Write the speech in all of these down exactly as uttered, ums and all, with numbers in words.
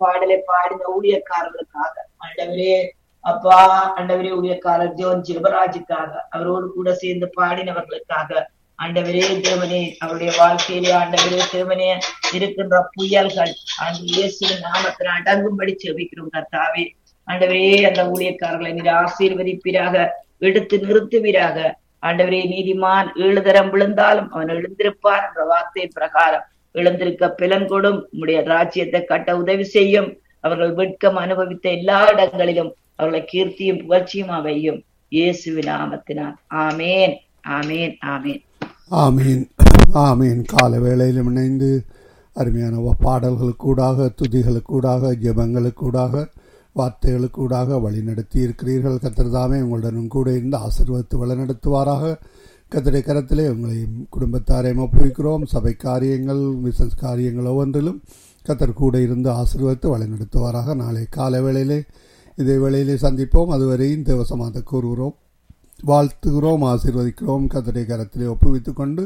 பாடலை பாடின ஊழியக்காரர்களுக்காக ஆண்டவரே அப்பா, ஆண்டவரே ஊழியக்காரர் ஜோன் ஜெபராஜுக்காக, அவரோடு கூட சேர்ந்து பாடினவர்களுக்காக ஆண்டவரே தேவனே, அவருடைய வாழ்க்கையிலே ஆண்டவரே தேவனே இருக்கின்ற புயல்கள் ஆண்டு இயேசுவின் நாமத்தில் அடங்கும்படி செபிக்கிறோம் கர்த்தாவே. ஆண்டவரே அந்த ஊழியக்காரர்களை நீர் ஆசீர்வதிப்பீராக, எடுத்து நிறுத்துவீராக. ஆண்டவரே நீதிமான் ஏழு தரம் விழுந்தாலும் அவன் எழுந்திருப்பார் என்ற வார்த்தையின் பிரகாரம் எழுந்திருக்க பிலன் கொடும், உம்முடைய ராஜ்யத்தை கட்ட உதவி செய்யும். அவர்கள் வெட்கம் அனுபவித்த எல்லா இடங்களிலும் அவர்களை கீர்த்தியும் புகழ்ச்சியும் அவையும் இயேசுவின் நாமத்தினால். ஆமேன், ஆமேன், ஆமேன், ஆமீன், ஆமீன். கால வேளையிலும் இணைந்து அருமையான பாடல்களுக்கூடாக, துதிகளுக்கூடாக, ஜெபங்களுக்கூடாக, வார்த்தைகளுக்கூடாக வழிநடத்தி இருக்கிறீர்கள். கர்த்தர்தாமே உங்களுடனும் கூட இருந்து ஆசீர்வதித்து வழிநடத்துவாராக. கர்த்தருடைய கரத்திலே உங்களையும் குடும்பத்தாரையும் ஒப்புவிக்கிறோம். சபை காரியங்கள், பிசினஸ் காரியங்கள் ஒவ்வொன்றிலும் கர்த்தர் கூட இருந்து ஆசீர்வதித்து வழிநடத்துவாராக. நாளை காலை வேளையிலே இதே வேளையிலே சந்திப்போம். அதுவரையும் தேவசமாக கூறுகிறோம், வாழ்த்துகிறோம், ஆசீர்வதிக்கிறோம். கர்த்தருடைய கரத்திலே ஒப்புவித்துக் கொண்டு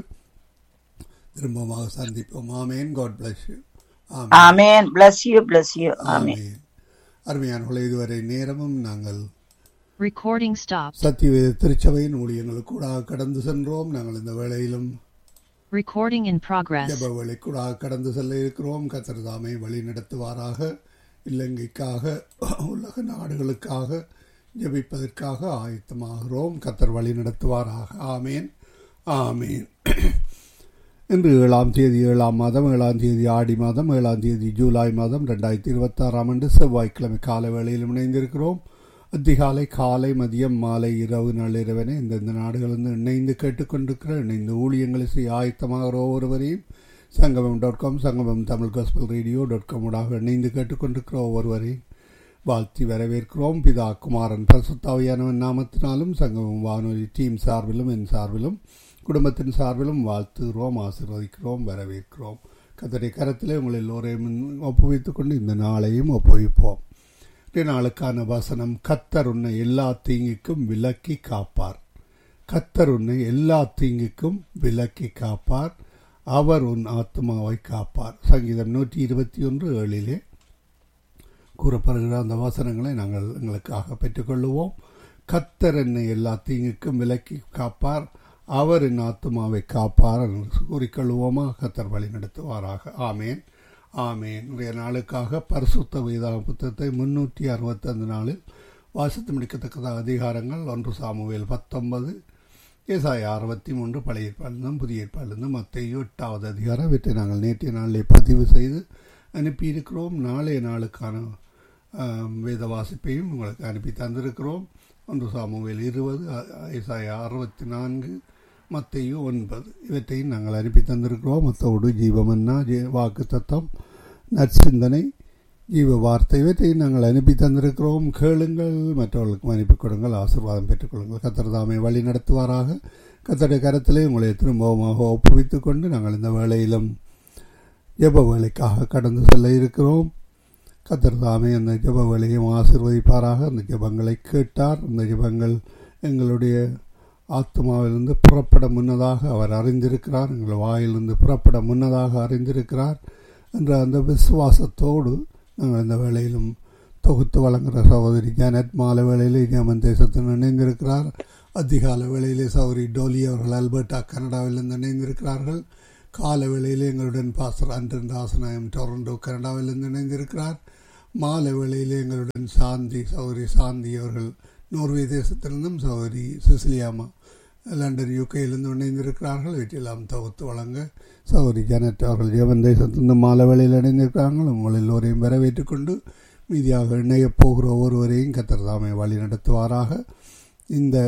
திரும்பமாக சந்திப்போம். ஆமேன். God bless you. Amen. Bless you, bless you. ஆமேன். அருமையானவர்களே, இதுவரை நேரமும் நாங்கள் Recording stopped. சத்தியவேத திருச்சபையின் ஊழியங்களுக்கு கூட கடந்து சென்றோம். நாங்கள் இந்த வேளையிலும் Recording in progress. ஜெப வேளை கூட கடந்து செல்ல இருக்கிறோம். கர்த்தர் தாமே வழி நடத்துவாராக. இலங்கைக்காக, உலக நாடுகளுக்காக ஜெபிப்பதற்காக ஆயத்தமாகிறோம். கர்த்தர் வழி நடத்துவாராக. ஆமேன், ஆமேன். இன்று ஏழாம் தேதி ஏழாம் மாதம் ஏழாம் தேதி ஆடி மாதம் ஏழாம் தேதி ஜூலை மாதம் ரெண்டாயிரத்தி இருபத்தி ஆறாம் ஆண்டு செவ்வாய்க்கிழமை கால வேளையில் இணைந்திருக்கிறோம். அதிகாலை, காலை, மதியம், மாலை, இரவு, நள்ளிரவனை இந்தந்த நாடுகளிலிருந்து இணைந்து கேட்டுக்கொண்டிருக்கிற இணைந்து ஊழியங்களை செய்ய ஆயத்தமாகிற ஒவ்வொருவரையும் சங்கமம் டாட் காம், சங்கமம் Tamil gospel radio dot com ஊடாக இணைந்து கேட்டுக்கொண்டிருக்கிற ஒவ்வொருவரையும் வாழ்த்தி வரவேற்கிறோம். பிதா, குமாரன், பரிசுத்தாவியானவன் நாமத்தினாலும் சங்கமம் வானொலி டீம் சார்பிலும் என் சார்பிலும் குடும்பத்தின் சார்பிலும் வாழ்த்துகிறோம், ஆசீர்வதிக்கிறோம், வரவேற்கிறோம். கர்த்தருடைய கரத்திலே உங்கள் எல்லோரையும் ஒப்புவித்துக் கொண்டு இந்த நாளையும் ஒப்புவிப்போம். நாளுக்கான வசனம்: கர்த்தர் உன்னை எல்லா தீங்குக்கும் விலக்கி காப்பார். கர்த்தர் உன்னை எல்லா தீங்குக்கும் விலக்கி காப்பார். அவர் உன் ஆத்மாவை காப்பார். சங்கீதம் நூற்றி இருபத்தி ஒன்று ஏழிலே கூறப்படுகிற அந்த வசனங்களை நாங்கள் எங்களுக்காக பெற்றுக்கொள்ளுவோம். கர்த்தர் என்னை எல்லா தீங்குக்கும் விலக்கி காப்பார், அவர் என் ஆத்மாவை காப்பார் என்று கூறிக்கொள்வோமா? கர்த்தர் வழி நடத்துவாராக. ஆமேன், ஆமேன். இன்றைய நாளுக்காக பரிசுத்த வேதாகம புத்தகத்தை முன்னூற்றி அறுபத்தி ஐந்து நாளில் வாசித்து முடிக்கத்தக்க அதிகாரங்கள்: ஒன்று சாமுவேல் பத்தொன்பது, ஏசாயா அறுபத்தி மூன்று, பழைய ஏற்பாடிலிருந்தும் புதிய ஏற்பாடிலிருந்தும் மத்தேயு எட்டாவது அதிகாரம். இவற்றை நாங்கள் நேற்றைய நாளிலே பதிவு செய்து அனுப்பியிருக்கிறோம். நாளைய நாளுக்கான வேத வாசிப்பையும் உங்களுக்கு அனுப்பி தந்திருக்கிறோம். ஒன்று சாமுவேல் இருபது, ஏசாயா அறுபத்தி நான்கு, மத்தேயு ஒன்பது இவற்றையும் நாங்கள் அனுப்பி தந்திருக்கிறோம். மத்தோடு ஜீவமன்னா, வாக்கு தத்தம், நற்சிந்தனை, ஜீவ வார்த்தை இவற்றையும் நாங்கள் அனுப்பி தந்திருக்கிறோம். கேளுங்கள், மற்றவர்களுக்கும் அனுப்பி கொடுங்கள், ஆசீர்வாதம் பெற்றுக்கொள்ளுங்கள். கர்த்தர் தாமே வழி நடத்துவாராக. கர்த்தருடைய கரத்திலே உங்களை திரும்பமாக ஒப்புவித்துக் கொண்டு நாங்கள் இந்த வேளையிலும் ஜெப வேலைக்காக கடந்து செல்ல இருக்கிறோம். கர்த்தர் தாமே அந்த ஜெப வேலையும் ஆசீர்வதிப்பாராக. அந்த ஜெபங்களை கேட்டார். அந்த ஜெபங்கள் எங்களுடைய ஆத்மாவிலிருந்து புறப்பட முன்னதாக அவர் அறிந்திருக்கிறார். எங்கள் வாயிலிருந்து புறப்பட முன்னதாக அறிந்திருக்கிறார் என்ற அந்த விசுவாசத்தோடு நாங்கள் இந்த வேளையிலும் தொகுத்து வழங்குகிற சகோதரி ஜானட் மாலை வேளையிலே ஜெர்மன் தேசத்தில் இணைந்திருக்கிறார். அதிகால வேளையிலே சகோதரி டோலி அவர்கள் அல்பர்டா கனடாவிலிருந்து இணைந்திருக்கிறார்கள். கால வேளையிலே எங்களுடன் பாஸ்டர் அன்றன் தாசநாயம் டொரண்டோ கனடாவிலிருந்து இணைந்திருக்கிறார். மாலை வேளையிலே எங்களுடன் சாந்தி சகோதரி சாந்தி அவர்கள் நோர்வே தேசத்திலிருந்தும் சகோதரி சிசிலியாமா லண்டன் யூகேயிலிருந்து இணைந்திருக்கிறார்கள். வீட்டெல்லாம் தொகுத்து வழங்க சகோதரி ஜானட் அவர்கள் ஜெர்மன் தேசத்திலிருந்து மாலை வேளையில் இணைந்திருக்கிறார்கள். உங்கள் எல்லோரையும் வரவேற்றுக் கொண்டு மீதியாக இணையப் போகிற ஒவ்வொருவரையும் கர்த்தர் தாமே வழி நடத்துவாராக. இந்த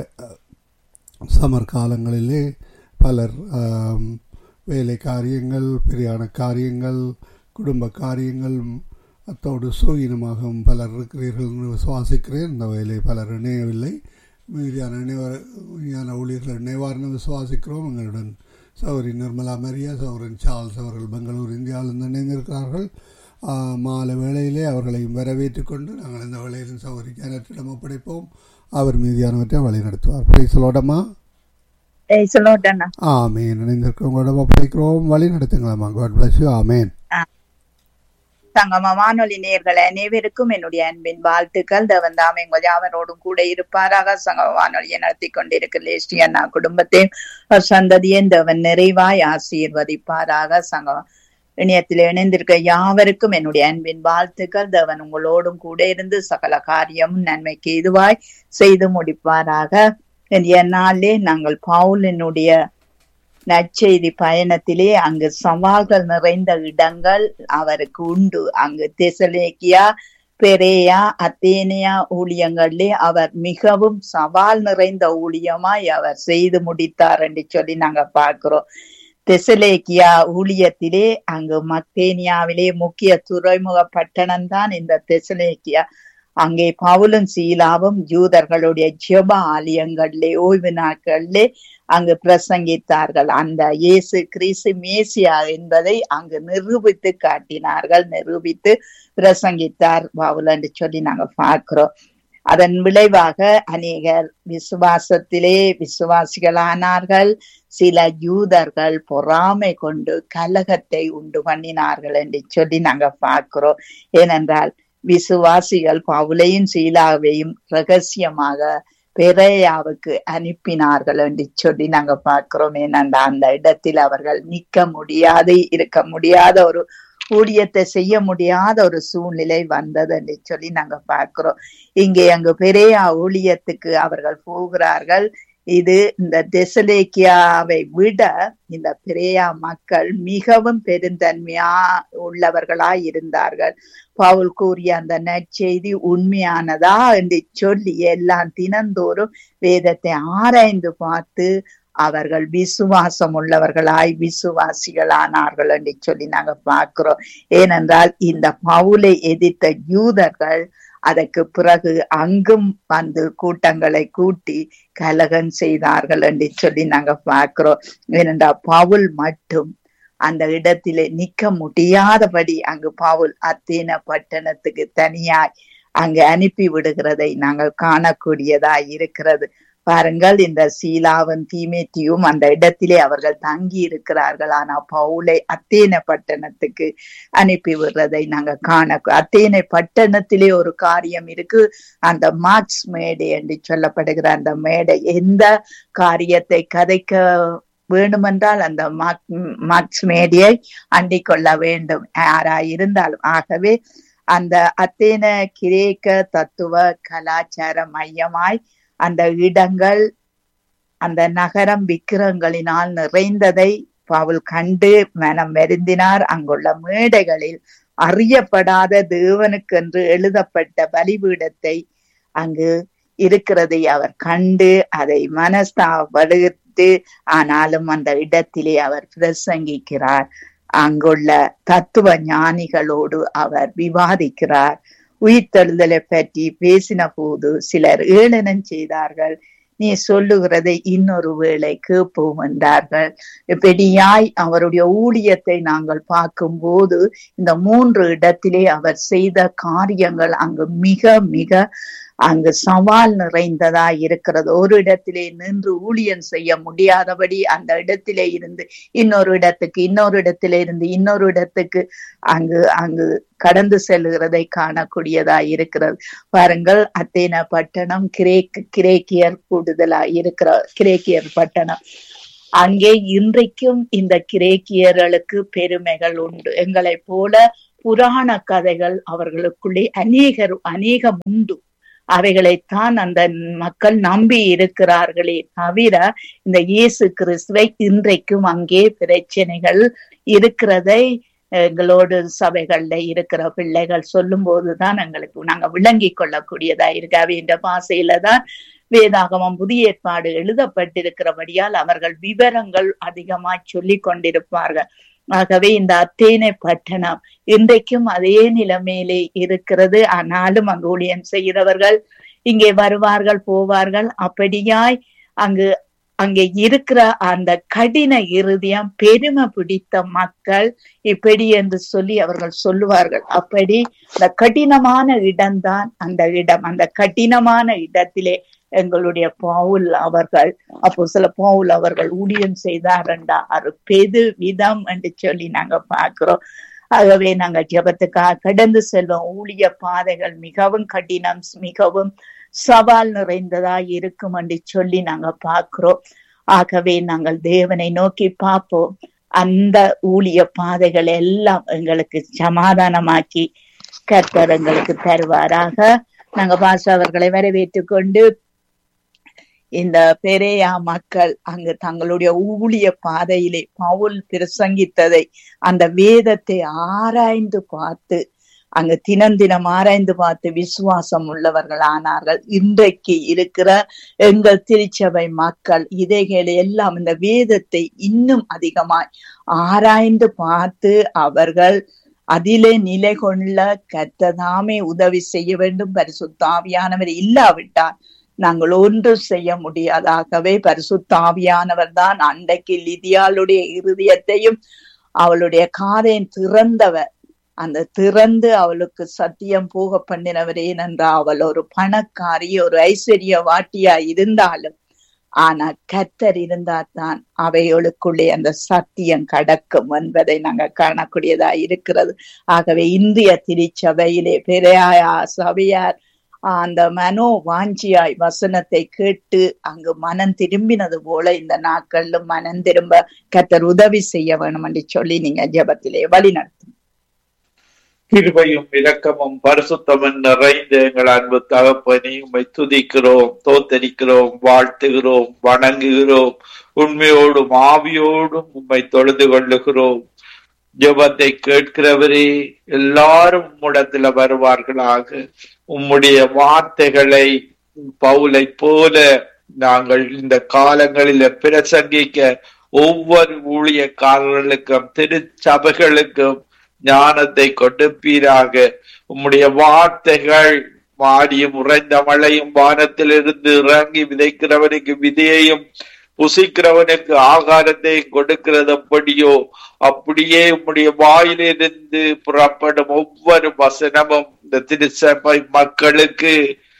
சமர் காலங்களிலே பலர் வேலை காரியங்கள், பிரியாண காரியங்கள், குடும்ப காரியங்கள், அத்தோடு சுயினமாகவும் பலர் இருக்கிறீர்கள் என்று விசுவாசிக்கிறேன். இந்த வேலை பலர் இணையவில்லை. மீதியான இணைவான ஊழியர்கள் இணைவார்னு விசுவாசிக்கிறோம். எங்களுடன் சௌரி நிர்மலா மரியா, சௌரன் சார்ல்ஸ் அவர்கள் பெங்களூர் இந்தியாவிலிருந்து இணைந்திருக்கிறார்கள். மாலை வேளையிலே அவர்களையும் வரவேற்றுக் கொண்டு நாங்கள் இந்த வேளையிலும் சௌரி ஜானட்டிடம் ஒப்படைப்போம். அவர் மீதியானவற்றை வழி நடத்துவார். பிரைசலோடமா, ஆமேன். இணைந்திருக்கிறவங்களோட ஒப்படைக்கிறோம். வழி நடத்துங்களாமா. God bless you. ஆமேன். சங்கம வானொலி நேயர்கள் அனைவருக்கும் என்னுடைய அன்பின் வாழ்த்துக்கள். தேவன் தாமே உங்கள் யாவரோடும் கூட இருப்பாராக. சங்கம வானொலியை நடத்தி கொண்டிருக்கிற லேஸ்டி அண்ணா குடும்பத்தையும் சந்ததியும் தேவன் நிறைவாய் ஆசீர்வதிப்பாராக. சங்கம இணையத்தில் இணைந்திருக்க யாவருக்கும் என்னுடைய அன்பின் வாழ்த்துக்கள். தேவன் உங்களோடும் கூட இருந்து சகல காரியமும் நன்மைக்கு இதுவாய் செய்து முடிப்பாராக. இன்றைய நாளிலே நாங்கள் பவுலினுடைய நற்செய்தி பயணத்திலே அங்கு சவால்கள் நிறைந்த இடங்கள் அவருக்கு உண்டு. அங்கு தெசலோனிக்கா, பெரேயா, அத்தேனியா ஊழியங்களிலே அவர் மிகவும் சவால் நிறைந்த ஊழியமாய் அவர் செய்து முடித்தார் என்று சொல்லி நாங்க பார்க்கிறோம். தெசலோனிக்கா ஊழியத்திலே அங்கு மக்கேனியாவிலே முக்கிய துறைமுக பட்டணம் தான் இந்த தெசலோனிக்கா. அங்கே பவுலும் சீலாவும் யூதர்களுடைய ஜெப ஆலயங்களிலே ஓய்வு நாட்களிலே அங்கு பிரசங்கித்தார்கள். அந்த இயேசு கிறிஸ்து மேசியா என்பதை அங்கு நிரூபித்து காட்டினார்கள், நிரூபித்து பிரசங்கித்தார் பவுல் என்று சொல்லி நாங்க பார்க்கிறோம். அதன் விளைவாக அநேகர் விசுவாசத்திலே விசுவாசிகளானார்கள். சில யூதர்கள் பொறாமை கொண்டு கலகத்தை உண்டு பண்ணினார்கள் என்று சொல்லி நாங்க பார்க்கிறோம். ஏனென்றால் விசுவாசிகள் பவுலையும் சீலாவையும் ரகசியமாக பெரேயாவுக்கு அனுப்பினார்கள் என்று சொல்லி நாங்க பார்க்கிறோம். ஏனென்றா அந்த இடத்தில் அவர்கள் நிற்க முடியாது, இருக்க முடியாத ஒரு ஊழியத்தை செய்ய முடியாத ஒரு சூழ்நிலை வந்தது என்று சொல்லி நாங்க பார்க்கிறோம். இங்கே அங்கு பெரேயா ஊழியத்துக்கு அவர்கள் போகிறார்கள். இது இந்த தெசலோனிக்காவை விட இந்த பெரேயா மக்கள் மிகவும் பெருந்தன்மையா உள்ளவர்களாய் இருந்தார்கள். பவுல் கூறிய அந்த நற்செய்தி உண்மையானதா என்று சொல்லி எல்லாம் தினந்தோறும் வேதத்தை ஆராய்ந்து பார்த்து அவர்கள் விசுவாசம் உள்ளவர்களாய் விசுவாசிகளானார்கள் என்று சொல்லி நாங்க பார்க்கிறோம். ஏனென்றால் இந்த பவுலை எதிர்த்த யூதர்கள் அதற்கு பிறகு அங்கும் வந்து கூட்டங்களை கூட்டி கலகம் செய்தார்கள் என்று சொல்லி நாங்க பார்க்கிறோம். ஏனென்றால் பவுல் மட்டும் அந்த இடத்திலே நிக்க முடியாதபடி அங்கு பவுல் அத்தேனா பட்டணத்துக்கு தனியாய் அங்கு அனுப்பி விடுகிறதை நாங்கள் காணக்கூடியதாய் இருக்கிறது. பாருங்கள், இந்த சீலாவும் தீமோத்தேயும் அந்த இடத்திலே அவர்கள் தங்கி இருக்கிறார்கள். ஆனா பவுலை அத்தேனா பட்டணத்துக்கு அனுப்பி விடுறதை நாங்க காண. அத்தேனா பட்டணத்திலே ஒரு காரியம் இருக்கு, அந்த மார்க்ஸ் மேடை என்று சொல்லப்படுகிற அந்த மேடை. எந்த காரியத்தை கதைக்க வேண்டுமென்றால் அந்த மார்க்ஸ் மேடையை அண்டிக் கொள்ள வேண்டும் யாராய் இருந்தாலும். ஆகவே அந்த அத்தேனா கிரேக்க தத்துவ கலாச்சார மையமாய் அந்த இடங்கள், அந்த நகரம் விக்கிரங்களினால் நிறைந்ததை பவுல் கண்டு மனம் வருந்தினார். அங்குள்ள மேடைகளில் அறியப்படாத தேவனுக்கென்று எழுதப்பட்ட பலிபீடத்தை அங்கு இருக்கிறதை அவர் கண்டு அதை மனஸ்தாபடுத்து, ஆனாலும் அந்த இடத்திலே அவர் பிரசங்கிக்கிறார். அங்குள்ள தத்துவ ஞானிகளோடு அவர் விவாதிக்கிறார். உயிர்த்தெழுதலை பற்றி பேசின போது சிலர் ஏளனம் செய்தார்கள். நீ சொல்லுகிறதை இன்னொரு வேளை கேட்போம் என்றார்கள். இப்படியாய் அவருடைய ஊழியத்தை நாங்கள் பார்க்கும் போது இந்த மூன்று இடத்திலே அவர் செய்த காரியங்கள் அங்கு மிக மிக அங்கு சவால் நிறைந்ததா இருக்கிறது. ஒரு இடத்திலே நின்று ஊழியம் செய்ய முடியாதபடி அந்த இடத்திலே இருந்து இன்னொரு இடத்துக்கு, இன்னொரு இடத்திலே இருந்து இன்னொரு இடத்துக்கு அங்கு அங்கு கடந்து செல்கிறதை காணக்கூடியதா இருக்கிறது. பாருங்கள், அத்தேனா பட்டணம் கிரேக் கிரேக்கியர் கூடுதலா இருக்கிற கிரேக்கியர் பட்டணம். அங்கே இன்றைக்கும் இந்த கிரேக்கியர்களுக்கு பெருமைகள் உண்டு. எங்களை போல புராண கதைகள் அவர்களுக்குள்ளே அநேகர் அநேகம் உண்டு. அவைகளைத்தான் அந்த மக்கள் நம்பி இருக்கிறார்களே தவிர இந்த இயேசு கிறிஸ்துவை இன்றைக்கும் அங்கே பிரச்சனைகள் இருக்கிறதை எங்களோடு சபைகள்ல இருக்கிற பிள்ளைகள் சொல்லும் போதுதான் எங்களுக்கு நாங்க விளங்கி கொள்ளக்கூடியதா இருக்கு. அவைன்ற பாசையில தான் வேதாகமம் புதிய ஏற்பாடு எழுதப்பட்டிருக்கிறபடியால் அவர்கள் விவரங்கள் அதிகமாய் சொல்லி கொண்டிருப்பார்கள். ஆகவே இந்த அத்தேனை பட்டணம் இன்றைக்கும் அதே நிலைமையிலே இருக்கிறது. ஆனாலும் அங்கு ஊழியம் செய்கிறவர்கள் இங்கே வருவார்கள், போவார்கள். அப்படியாய் அங்கு அங்கே இருக்கிற அந்த கடின இருதயம், பெருமை பிடித்த மக்கள் இப்படி என்று சொல்லி அவர்கள் சொல்லுவார்கள். அப்படி அந்த கடினமான இடம்தான் அந்த இடம். அந்த கடினமான இடத்திலே எங்களுடைய பவுல் அவர்கள் அப்போ சில பவுல் அவர்கள் ஊழியம் செய்தார் என்றா அது பெது விதம் என்று சொல்லி நாங்க பார்க்கிறோம். ஆகவே நாங்கள் ஜெபத்துக்காக கடந்து செல்வோம். ஊழிய பாதைகள் மிகவும் கடினம், மிகவும் சவால் நிறைந்ததாய் இருக்கும் என்று சொல்லி நாங்க பார்க்கிறோம். ஆகவே நாங்கள் தேவனை நோக்கி பார்ப்போம். அந்த ஊழிய பாதைகள் எல்லாம் எங்களுக்கு சமாதானமாக்கி கர்த்தர் எங்களுக்கு தருவாராக. நாங்க பாச அவர்களை வரவேற்றுக் கொண்டு இந்த பெரேயா மக்கள் அங்கு தங்களுடைய ஊழிய பாதையிலே பவுல் பிரசங்கித்ததை அந்த வேதத்தை ஆராய்ந்து பார்த்து அங்கு தினம் தினம் ஆராய்ந்து பார்த்து விசுவாசம் உள்ளவர்கள் ஆனார்கள். இன்றைக்கு இருக்கிற எங்கள் திருச்சபை மக்கள் இதைகளை எல்லாம் இந்த வேதத்தை இன்னும் அதிகமாய் ஆராய்ந்து பார்த்து அவர்கள் அதிலே நிலை கொள்ள கர்த்ததாமே உதவி செய்ய வேண்டும். பரிசுத்த ஆவியானவர் இல்லாவிட்டால் நாங்கள் ஒன்றும் செய்ய முடியாதாகவே பரிசுத்த ஆவியானவர் தான் அன்றைக்கு லிதியாளுடைய இருதயத்தையும் அவளுடைய காதையும் திறந்தவர். அந்த திறந்து அவளுக்கு சத்தியம் போக பண்ணினவர். ஏனென்றா அவள் ஒரு பணக்காரி, ஒரு ஐஸ்வர்ய வாட்டியா இருந்தாலும் ஆனா கர்த்தர் இருந்தால்தான் அவைகளுக்குள்ளே அந்த சத்தியம் கடக்கும் என்பதை நாங்கள் காணக்கூடியதா இருக்கிறது. ஆகவே இந்திய திருச்சபையிலே பெரியா சபையார் அந்த மனோ வாஞ்சியாய் வசனத்தை கேட்டு அங்கு மனம் திரும்பினது போல இந்த நாட்களிலும் மனம் திரும்ப கர்த்தர் உதவி செய்ய வேணும் என்று சொல்லி நீங்க ஜெபத்திலே வழி நடத்தும். கிருபையும் இரக்கமும் பரிசுத்தமும் நிறைந்த எங்கள் அன்பு தகப்பனே, உம்மை துதிக்கிறோம், தோத்தரிக்கிறோம், வாழ்த்துகிறோம், வணங்குகிறோம். உண்மையோடும் ஆவியோடும் உம்மை தொழுது கொள்ளுகிறோம். ஜெபத்தை கேட்கிறவரே, எல்லாரும் உம்மிடத்துல வருவார்களாக. உம்முடைய வார்த்தைகளை பவுலை போல நாங்கள் இந்த காலங்களில பிரசங்கிக்க ஒவ்வொரு ஊழியக்காரர்களுக்கும் திருச்சபைகளுக்கும் ஞானத்தை கொடுப்பீராக. உம்முடைய வார்த்தைகள் மாடியும் உறைந்த மழையும் வானத்திலிருந்து இறங்கி விதைக்கிறவனுக்கு விதையையும் புசிக்கிறவனுக்கு ஆகாரத்தை கொடுக்கிறது எப்படியோ அப்படியே உம்முடைய வாயிலிருந்து புறப்படும் ஒவ்வொரு வசனமும் இந்த திருச்சபை மக்களுக்கு,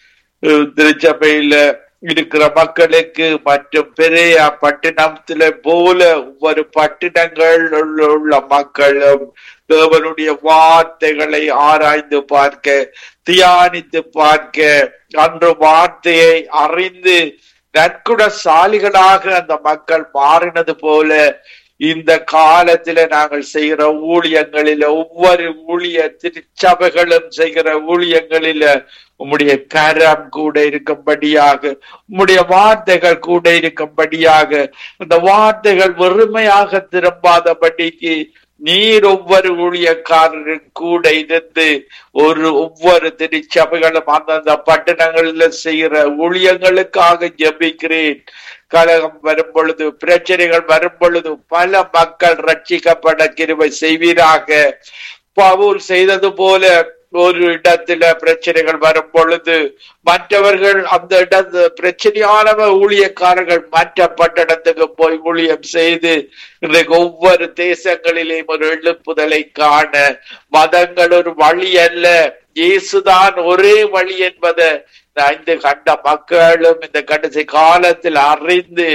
திருச்சபையில இருக்கிற மக்களுக்கு மற்றும் பெரிய பட்டினத்தில போல ஒவ்வொரு பட்டினங்கள் உள்ள மக்களும் தேவனுடைய வார்த்தைகளை ஆராய்ந்து பார்க்க, தியானித்து பார்க்க, அன்று வார்த்தையை அறிந்து நற்குணசாலிகளாக அந்த மக்கள் மாறினது போல இந்த காலத்தில நாங்கள் செய்கிற ஊழியங்களில ஒவ்வொரு ஊழிய திருச்சபைகளும் செய்கிற ஊழியங்களில உம்முடைய கரம் கூட இருக்கும்படியாக, உம்முடைய வார்த்தைகள் கூட இருக்கும்படியாக, அந்த வார்த்தைகள் வெறுமையாக திரும்பாதபடிக்கு நீர் ஒவ்வொரு ஊழியக்காரரும் கூட இருந்து ஒரு ஒவ்வொரு திருச்சபைகளும் அந்தந்த பட்டணங்களில் செய்கிற ஊழியங்களுக்காக ஜெபிக்கிறேன். கலகம் வரும் பொழுது, பிரச்சனைகள் வரும் பொழுது பல மக்கள் ரட்சிக்கப்பட கிருபை செய்வீராக. பவுல் செய்தது போல ஒரு இடத்துல பிரச்சனைகள் வரும் பொழுது மற்றவர்கள் அந்த இடத்து பிரச்சனையான ஊழியக்காரர்கள் மற்ற பட்டணத்துக்கு போய் ஊழியம் செய்து இன்றைக்கு ஒவ்வொரு தேசங்களிலேயும் ஒரு எழுப்புதலை காண, மதங்கள் ஒரு வழி அல்ல, இயேசுதான் ஒரே வழி என்பதை இந்த கண்ட மக்களும் இந்த கடைசி காலத்தில் அறிந்து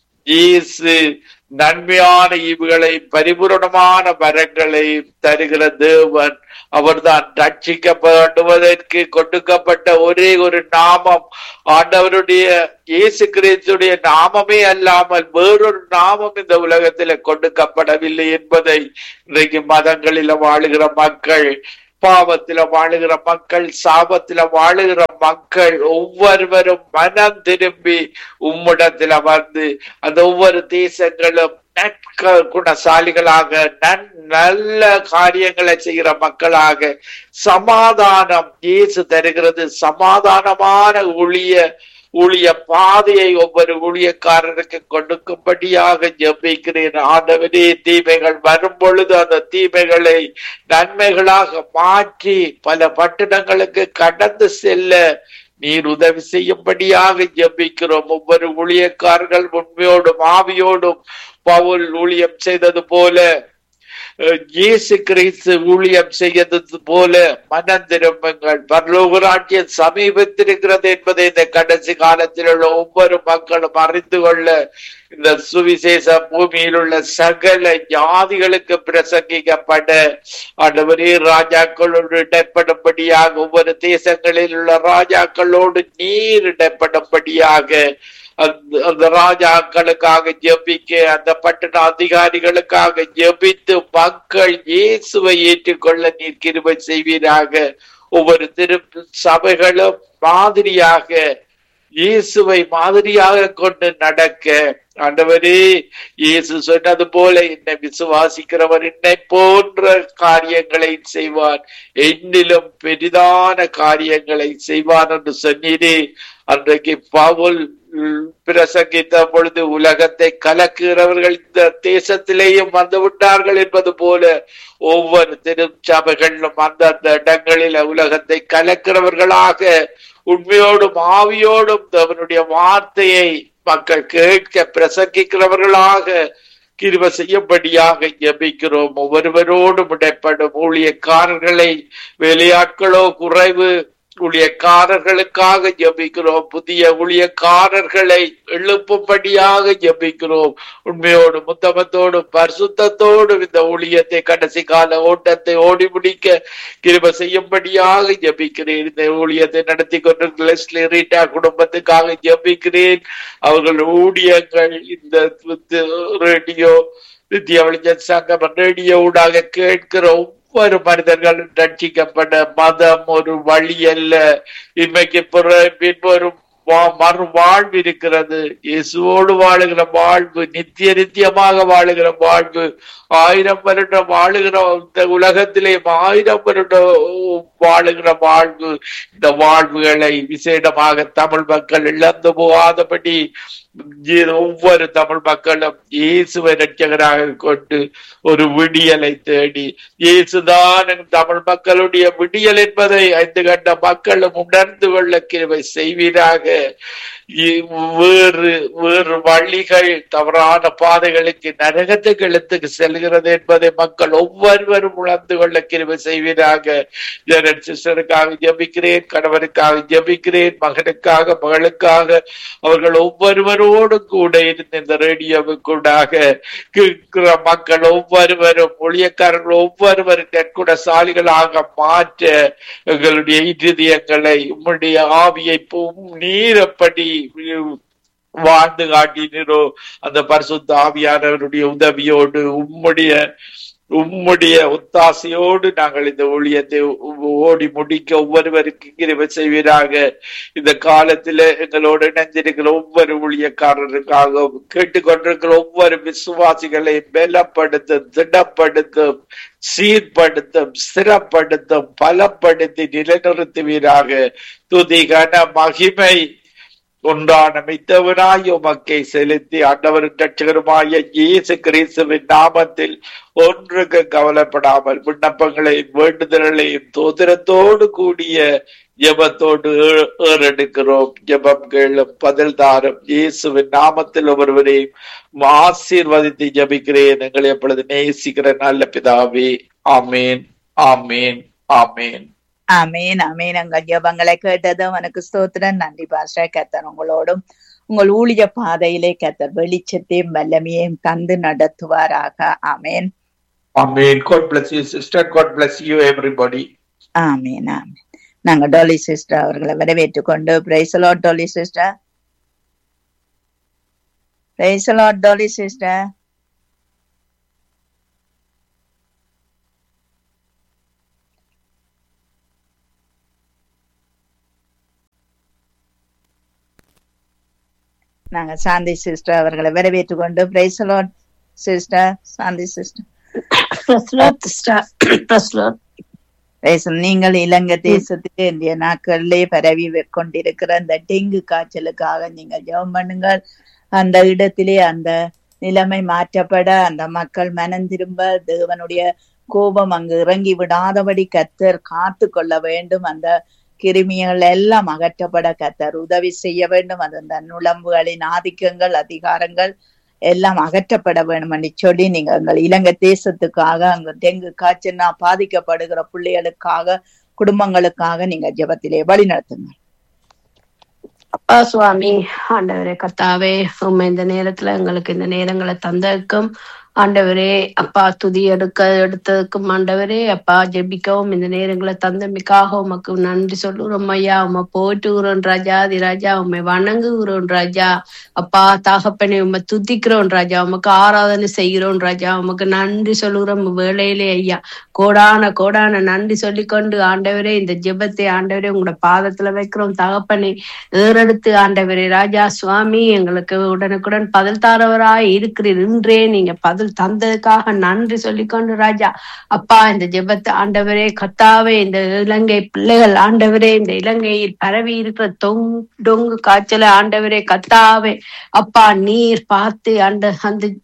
இயேசு நன்மையான ஈவுகளை பரிபூரணமான வரங்களை தருகிற தேவன், அவர்தான் ரட்சிக்கப்படுவதற்கு கொடுக்கப்பட்ட ஒரே ஒரு நாமம் ஆண்டவருடைய இயேசு கிறிஸ்துடைய நாமமே அல்லாமல் வேறொரு நாமம் இந்த உலகத்தில கொடுக்கப்படவில்லை என்பதை இன்றைக்கு மதங்களில வாழுகிற மக்கள், பாவத்தில வாழுகிற மக்கள், சாபத்தில வாழுகிற மக்கள் ஒவ்வொருவரும் மனம் திரும்பி உம்மிடத்தில வந்து அந்த ஒவ்வொரு தேசங்களும் குணசாலிகளாக நல்ல காரியங்களை செய்கிற மக்களாக, சமாதானம் இயேசு தருகிறது சமாதானமான ஊழிய ஊழிய பாதையை ஒவ்வொரு ஊழியக்காரருக்கு கொடுக்கும்படியாக ஜெபிக்கிறேன். ஆண்டவரே, தீமைகள் வரும் பொழுது அந்த தீமைகளை நன்மைகளாக மாற்றி பல பட்டணங்களுக்கு கடந்து செல்ல நீர் உதவி செய்யும்படியாக ஜெபிக்கிறோம். ஒவ்வொரு ஊழியக்காரர்கள் உண்மையோடும் ஆவியோடும் பவுல் ஊழியம் செய்தது போல இயேசு கிறிஸ்து ஊழியம் செய்யறது போல மனம் திரும்புங்கள், பரலோக ராஜ்யம் சமீபத்திருக்கிறது என்பதை இந்த கடைசி காலத்தில் உள்ள ஒவ்வொரு மக்களும் அறிந்து கொள்ள இந்த சுவிசேஷ பூமியில் உள்ள சகல ஜாதிகளுக்கு பிரசங்கிக்கப்பட ஆண்டவரே ராஜாக்களோடு இடைப்படும்படியாக ஒவ்வொரு தேசங்களில் உள்ள ராஜாக்களோடு நீர் இடைப்படும்படியாக அந்த ராஜாக்களுக்காக ஜெபிக்க, அந்த பட்டண அதிகாரிகளுக்காக ஜெபித்து மக்கள் இயேசுவை ஏற்றுக்கொள்ள நீர் கிருபை செய்வீராக. ஒவ்வொரு திரு சபைகளும் மாதிரியாக இயேசுவை மாதிரியாக கொண்டு நடக்க ஆண்டவரே, இயேசு சொன்னது போல என்னை விசுவாசிக்கிறவர் என்னை போன்ற காரியங்களை செய்வார், என்னிலும் பெரிதான காரியங்களை செய்வார் என்று சொன்னீரே. அன்றைக்கு பவுல் பிரசங்கித்த பொழுது உலகத்தை கலக்குகிறவர்கள் இந்த தேசத்திலேயும் வந்து விட்டார்கள் என்பது போல ஒவ்வொரு திருச்சபைகளிலும் அந்தந்த இடங்களில் உலகத்தை கலக்கிறவர்களாக உண்மையோடும் ஆவியோடும் அவனுடைய வார்த்தையை மக்கள் கேட்க பிரசங்கிக்கிறவர்களாக கிருபை செய்யும்படியாக ஜெபிக்கிறோம். ஒவ்வொருவரோடும் இடைப்படும் ஊழியக்காரர்களை, வேலையாட்களோ குறைவு, ஊழியக்காரர்களுக்காக ஜெபிக்கிறோம். புதிய ஊழியக்காரர்களை எழுப்பும்படியாக ஜெபிக்கிறோம். உண்மையோடு முத்தமத்தோடு பரிசுத்தத்தோடு இந்த ஊழியத்தை கடைசி கால ஓட்டத்தை ஓடி முடிக்க கிருபை செய்யும்படியாக ஜெபிக்கிறேன். இந்த ஊழியத்தை நடத்தி கொண்டிருக்கிற லெஸ்லி ரீட்டா குடும்பத்துக்காக ஜெபிக்கிறேன். அவர்கள் ஊழியங்கள் இந்த ரேடியோ வித்யா வெளிச்சம் சங்கம் ரேடியோ ஊடாக கேட்கிற ஒவ்வொரு மனிதர்கள் ரட்சிக்கப்பட மதம் ஒரு வழி அல்ல. இன்மைக்கு பின்பு ஒரு மறு வாழ்வு இருக்கிறது. இயேசுவோடு வாழுகிற வாழ்வு, நித்திய நித்தியமாக வாழுகிற வாழ்வு, ஆயிரம் வருடம் வாழுகிற இந்த உலகத்திலே ஆயிரம் வருடம் வாழுகிற வாழ்வு. இந்த வாழ்வுகளை விசேடமாக தமிழ் மக்கள் இழந்து போகாதபடி ஒவ்வொரு தமிழ் மக்களும் இயேசுவை ரட்சகராக கொண்டு ஒரு விடியலை தேடி, இயேசுதான் தமிழ் மக்களுடைய விடியல் என்பதை ஐந்து கண்ட மக்களும் உணர்ந்து கொள்ள கிருபை செய்வீராக. வேறு வேறு வழிகள் தவறான பாதைகளுக்கு நரகத்துக்கு எழுத்துக்கு செல்கிறது என்பதை மக்கள் ஒவ்வொருவரும் உணர்ந்து கொள்ள கிருபை செய்வீராக. ஜெனட் சிஸ்டருக்காக ஜெபிக்கிறேன், கணவருக்காக ஜெபிக்கிறேன், மகனுக்காக மகளுக்காக, அவர்கள் ஒவ்வொருவரோடு கூட இருந்து இந்த ரேடியோவுக்கூடாக கேட்கிற மக்கள் ஒவ்வொருவரும் ஊழியக்காரர்கள் ஒவ்வொருவரும் நற்குணசாலிகளாக மாற்ற எங்களுடைய இருதயங்களை உம்முடைய ஆவியை நீரப்படி வாழ்ந்து காட்டினோ அந்த பரிசுத்த ஆவியானவருடைய உதவியோடு உம்முடைய உம்முடைய ஒத்தாசையோடு நாங்கள் இந்த ஊழியத்தை ஓடி முடிக்க ஒவ்வொருவருக்கு கிருபை செய்வீராக. இந்த காலத்துல எங்களோடு இணைந்திருக்கிற ஒவ்வொரு ஊழியக்காரருக்காக கேட்டுக்கொண்டிருக்கிற ஒவ்வொரு விசுவாசிகளை பலப்படுத்தும், திடப்படுத்தும், சீர்படுத்தும், ஸ்திரப்படுத்தும், பலப்படுத்தி நிலைநிறுத்துவீராக. துதி கன மகிமை ஒன்றான மித்தவனாய் உமக்கை செலுத்தி ஆண்டவரின் ரட்சகருமாய இயேசு கிறிஸ்துவின் நாமத்தில் ஒன்றுக்கு கவலைப்படாமல் விண்ணப்பங்களையும் வேண்டுதல்களையும் தோத்திரத்தோடு கூடிய ஜெபத்தோடு ஏறெடுக்கிறோம். ஜெபம் கேளும், பதில் தாரும். இயேசுவின் நாமத்தில் ஒவ்வொருவரையும் ஆசீர்வதித்து ஜெபிக்கிறேன் எங்களை எப்பொழுது நேசிக்கிற நல்ல பிதாவே. ஆமேன், ஆமேன், ஆமேன். ஆமேன், ஆமேன். உங்கள் ஜெபங்களை கேட்டது உனக்கு ஸ்தோத்திரம். நன்றி பாஸ்டர். கர்த்தர் உங்களோடும் உங்கள் ஊழிய பாதையிலே கர்த்தர் வெளிச்சத்தையும் வல்லமையையும் தந்து நடத்துவாராக. ஆமேன், ஆமேன். God bless you sister. God bless you everybody. ஆமேன், ஆமேன். நாங்க டோலி சிஸ்டர் அவர்களை வரவேற்றுக் கொண்டு praise the Lord Dolly sister. Praise the Lord Dolly sister. நாங்க சாந்தி சிஸ்டர் அவர்களை வரவேற்றுக் கொண்டு praise the Lord sister. Shanti sister. நீங்கள் இலங்கை தேசத்திலே இந்திய நாட்களிலே பரவி கொண்டிருக்கிற அந்த டெங்கு காய்ச்சலுக்காக நீங்கள் ஜெபம் பண்ணுங்கள். அந்த இடத்திலே அந்த நிலைமை மாற்றப்பட, அந்த மக்கள் மனம் திரும்ப, தேவனுடைய கோபம் அங்கு இறங்கி விடாதபடி கர்த்தர் காத்து கொள்ள வேண்டும். அந்த கிருமிகள் எல்லாம் அகற்றப்பட கர்த்தர் உதவி செய்ய வேண்டும். அது அந்த நுழம்புகளின் ஆதிக்கங்கள், அதிகாரங்கள் எல்லாம் அகற்றப்பட வேண்டும் என்று சொல்லி நீங்க எங்கள் இலங்கை தேசத்துக்காக அங்க டெங்கு காய்ச்சல்னா பாதிக்கப்படுகிற பிள்ளைகளுக்காக குடும்பங்களுக்காக நீங்க ஜெபத்திலே வழி நடத்துங்க. அப்பா சுவாமி ஆண்டவரே கர்த்தாவே, உண்மை இந்த நேரத்துல எங்களுக்கு இந்த நேரங்களை தந்ததுக்கும் ஆண்டவரே அப்பா துதி எடுக்க எடுத்ததுக்கும் ஆண்டவரே அப்பா ஜெபிக்கவும் இந்த நேரங்களை தந்தமைக்காக உமக்கு நன்றி சொல்லுறோம் ஐயா. உமை போற்றுகிறோம் ராஜா, தி ராஜா உண்மை வணங்குகிறோம் ராஜா. அப்பா தகப்பனை உண்மை துதிக்கிறோம் ராஜா, உமக்கு ஆராதனை செய்கிறோம் ராஜா, உமக்கு நன்றி சொல்லுகிறோம் வேளையிலே ஐயா. கோடான கோடான நன்றி சொல்லிக்கொண்டு ஆண்டவரே இந்த ஜெபத்தை ஆண்டவரே உங்களோட பாதத்துல வைக்கிறோம் தகப்பனை. ஏறெடுத்து ஆண்டவரே ராஜா சுவாமி எங்களுக்கு உடனுக்குடன் பதில் தாரவராய் இருக்கிறீர். இன்றே நீங்க பதில் தந்ததுக்காக நன்றி சொல்லிக்கொண்டு ராஜா அப்பா இந்த ஜெபத்தை ஆண்டவரே கர்த்தாவே இந்த இலங்கை பிள்ளைகள் ஆண்டவரே இந்த இலங்கையில் பரவி இருக்கிற தொங் டொங்கு காய்ச்சல ஆண்டவரே கர்த்தாவே அப்பா நீர் பார்த்து அந்த அந்த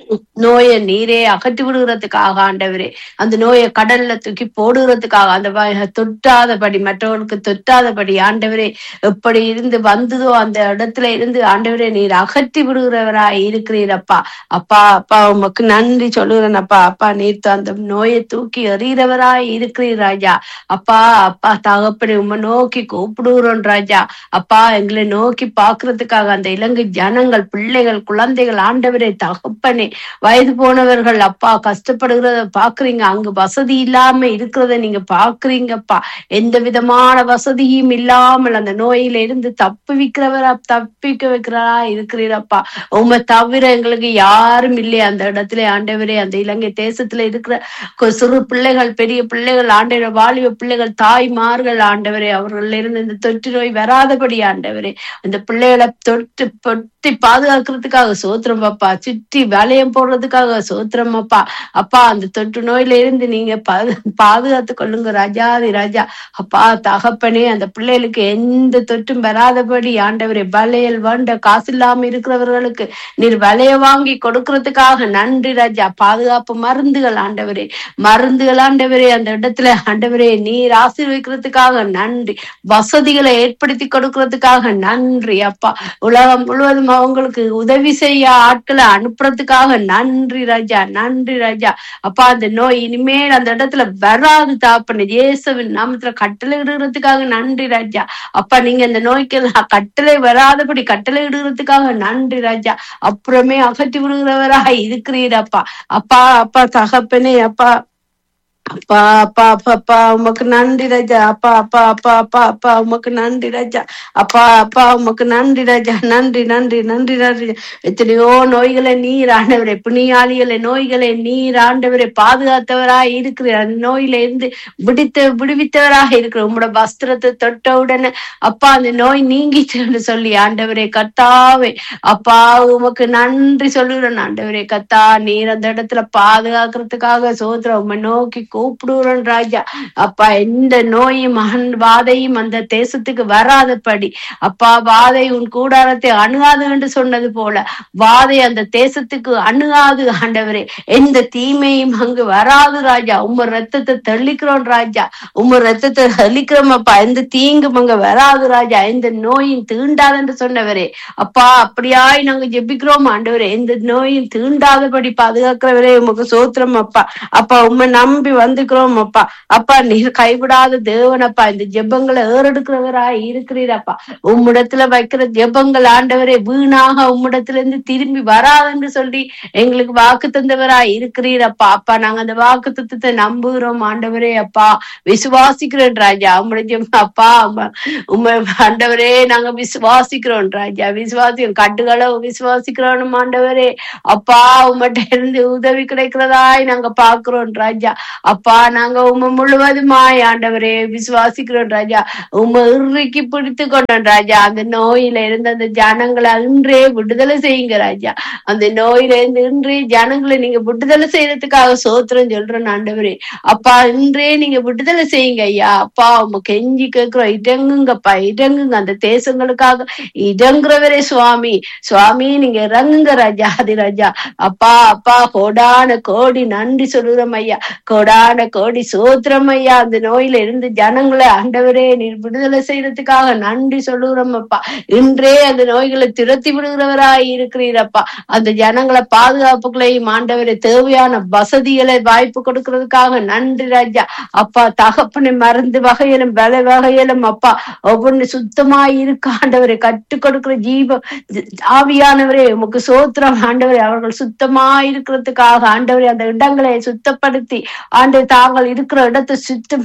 நோயை நீரே அகற்றி விடுகிறதுக்காக ஆண்டவரே அந்த நோயை கடல்ல தூக்கி போடுகிறதுக்காக அந்த தொட்டாதபடி மற்றவர்களுக்கு தொட்டாதபடி ஆண்டவரே எப்படி இருந்து வந்ததோ அந்த இடத்துல இருந்து ஆண்டவரே நீர் அகற்றி விடுகிறவராய் இருக்கிறீர் அப்பா. அப்பா அப்பா உமக்கு நன்றி சொல்லுகிறேன் அப்பா. அப்பா நீர் அந்த நோயை தூக்கி எறிகிறவராய் இருக்கிறீர் ராஜா. அப்பா அப்பா தகப்பனை உம்மை நோக்கி கூப்பிடுகிறோம் ராஜா. அப்பா எங்களை நோக்கி பாக்குறதுக்காக அந்த இலங்கை ஜனங்கள் பிள்ளைகள் குழந்தைகள் ஆண்டவரே தகப்பனே வயது போனவர்கள் அப்பா கஷ்டப்படுகிறத பாக்குறீங்க. அங்கு வசதி இல்லாம இருக்கிறத நீங்க பாக்குறீங்கப்பா. எந்த விதமான வசதியும் இல்லாமல் அந்த நோயில இருந்து தப்பி வைக்கிறவரா தப்பிக்க வைக்கிறா இருக்கிறீரப்பா. உண்மை தவிர எங்களுக்கு யாரும் இல்லையே அந்த இடத்துல ஆண்டவரே. அந்த இலங்கை தேசத்துல இருக்கிற சிறு பிள்ளைகள் பெரிய பிள்ளைகள் ஆண்டவரே வாலிப பிள்ளைகள் தாய்மார்கள் ஆண்டவரே அவர்கள் இருந்து இந்த தொற்று நோய் வராதபடி ஆண்டவரே அந்த பிள்ளைகளை தொட்டு பொட்டி பாதுகாக்கிறதுக்காக சோத்திரம் அப்பா. சுற்றி வளையம் போடுறதுக்காக சோத்திரம் அப்பா. அப்பா அந்த தொற்று நோயில இருந்து நீங்க பாதுகாத்து கொள்ளுங்க ராஜாதி ராஜா. அப்பா தகப்பனே அந்த பிள்ளைகளுக்கு எந்த தொற்றும் வராதபடி ஆண்டவரே வளையல் வண்ட காசு இல்லாம இருக்கிறவர்களுக்கு நீர் வளைய வாங்கி கொடுக்கறதுக்காக நன்றி ராஜா. பாதுகாப்பு மருந்துகள் ஆண்டவரே மருந்துகள் ஆண்டவரே அந்த இடத்துல ஆண்டவரே நீர் ஆசீர்வதிக்கிறதுக்காக நன்றி. வசதிகளை ஏற்படுத்தி கொடுக்கறதுக்காக நன்றி அப்பா. உலகம் முழுவதும் அவங்களுக்கு உதவி செய்ய ஆட்களை அனுப்புறதுக்காக நன்றி ராஜா நன்றி ராஜா. அப்பா அந்த நோய் இனிமேல் அந்த இடத்துல வராது தாப்பன இயேசுவின் நாமத்துல கட்டளை இடுகிறதுக்காக நன்றி ராஜா. அப்பா நீங்க அந்த நோய்க்கு கட்டளை வராதபடி கட்டளை இடுகிறதுக்காக நன்றி ராஜா. அப்புறமே அகற்றி விடுகிறவராக இருக்கிறீரப்பா. அப்பா அப்பா தகப்பனே அப்பா அப்பா அப்பா அப்பா அப்பா உமக்கு நன்றி ராஜா. அப்பா அப்பா அப்பா அப்பா அப்பா உமக்கு நன்றி ராஜா. அப்பா அப்பா உமக்கு நன்றி ராஜா. நன்றி நன்றி நன்றி நன்றி. எத்தனையோ நோய்களை நீர் ஆண்டவரே புனியாளிகளை நோய்களை நீர் ஆண்டவரை பாதுகாத்தவராக இருக்கிற அந்த நோயில இருந்து விடுத்த விடுவித்தவராக இருக்கிற உங்களோட வஸ்திரத்தை தொட்ட உடனே அப்பா அந்த நோய் நீங்கிச்சுன்னு சொல்லி ஆண்டவரே கர்த்தாவே அப்பா உமக்கு நன்றி சொல்லுறேன் ஆண்டவரே கர்த்தா. நீர் அந்த இடத்துல பாதுகாக்கிறதுக்காக சோத்திரம் உம்மை நோக்கி கூப்பிடுறோம் ராஜா. அப்பா எந்த நோயும் மகன் வாதையும் அந்த தேசத்துக்கு வராதபடி அப்பா வாதை உன் கூடாரத்தை அணுகாது என்று சொன்னது போல வாதை அந்த தேசத்துக்கு அணுகாது ஆண்டவரே. எந்த தீமையும் அங்கு வராது ராஜா. உம்ம ரத்தத்தை தெளிக்கிறோம் ராஜா. உம்ம ரத்தத்தை தெளிக்கிறோம் அப்பா. எந்த தீங்கும் அங்க வராது ராஜா. எந்த நோயும் தீண்டாது என்று சொன்னவரே அப்பா. அப்படியாய் நாங்க ஜெபிக்கிறோம் ஆண்டவரே. எந்த நோயும் தீண்டாதபடி பாதுகாக்கிறவரே உமக்கு சோத்திரம் அப்பா. அப்பா உம்மை நம்பி வந்துக்கிறோம் அப்பா. அப்பா நீர் கைவிடாத தேவனப்பா. இந்த ஜெபங்களை ஏறெடுக்கிறவராய் இருக்கிறீரப்பா. உம்மிடத்துல வைக்கிற ஜெபங்கள் ஆண்டவரே வீணாக உம்மிடத்துல இருந்து திரும்பி வராதுன்னு சொல்லி எங்களுக்கு வாக்கு தந்தவராய் இருக்கிறீரப்பா. அப்பா நாங்க அந்த வாக்கு தத்துவத்தை நம்புகிறோம் ஆண்டவரே அப்பா. விசுவாசிக்கிறோம் ராஜா. உம்முடைய ஜெபம் அப்பா உண்மை ஆண்டவரே நாங்க விசுவாசிக்கிறோம் ராஜா. விசுவாசிக்கிறோம் கட்டுகளை விசுவாசிக்கிறோம் ஆண்டவரே அப்பா. உம்மட்ட இருந்து உதவி கிடைக்கிறதாய் நாங்க பாக்குறோம் ராஜா. அப்பா நாங்க உண்மை முழுவதுமாய் ஆண்டவரே விசுவாசிக்கிறோம் ராஜா. உண்மை இறுக்கி பிடித்து கொண்டோம் ராஜா. அந்த நோயில இருந்து அந்த ஜனங்களை இன்றே விடுதலை செய்யுங்க ராஜா. அந்த நோயில இருந்து இன்றே ஜனங்களை நீங்க விடுதலை செய்யறதுக்காக சோத்திரம் சொல்றோம் ஆண்டவரே அப்பா. இன்றே நீங்க விடுதலை செய்யுங்க ஐயா. அப்பா உங்க கெஞ்சி கேட்கிறோம் இடங்குங்கப்பா இடங்குங்க. அந்த தேசங்களுக்காக இடங்குறவரே சுவாமி சுவாமி நீங்க இறங்குங்க ராஜா. ஆதி ராஜா அப்பா அப்பா கோடான கோடி நன்றி சொல்லுறோம் ஐயா. கோடா கோடான கோடி சோத்திரம் ஐயா. அந்த நோயில இருந்து ஜனங்களை ஆண்டவரே நீர் விடுதலை செய்யறதுக்காக நன்றி சொல்லுகிறோம் அப்பா. இன்றே அந்த நோய்களை துரத்தி விடுகிறவராய் இருக்கிறீரப்பா. அந்த ஜனங்களை பாதுகாப்புகளையும் ஆண்டவரே தேவையான வசதிகளை வாய்ப்பு கொடுக்கறதுக்காக நன்றி ராஜா. அப்பா தகப்பனை மருந்து வகையிலும் பல வகையிலும் அப்பா ஒவ்வொன்னு சுத்தமாய் இருக்க ஆண்டவரை கற்றுக் கொடுக்கிற ஜீவ ஆவியானவரே உமக்கு சோத்திரம் ஆண்டவரே. அவர்கள் சுத்தமாய் இருக்கிறதுக்காக ஆண்டவரே அந்த இடங்களை சுத்தப்படுத்தி ஆண்டு தாங்கள் இருக்கிற இடத்தை சுத்தம்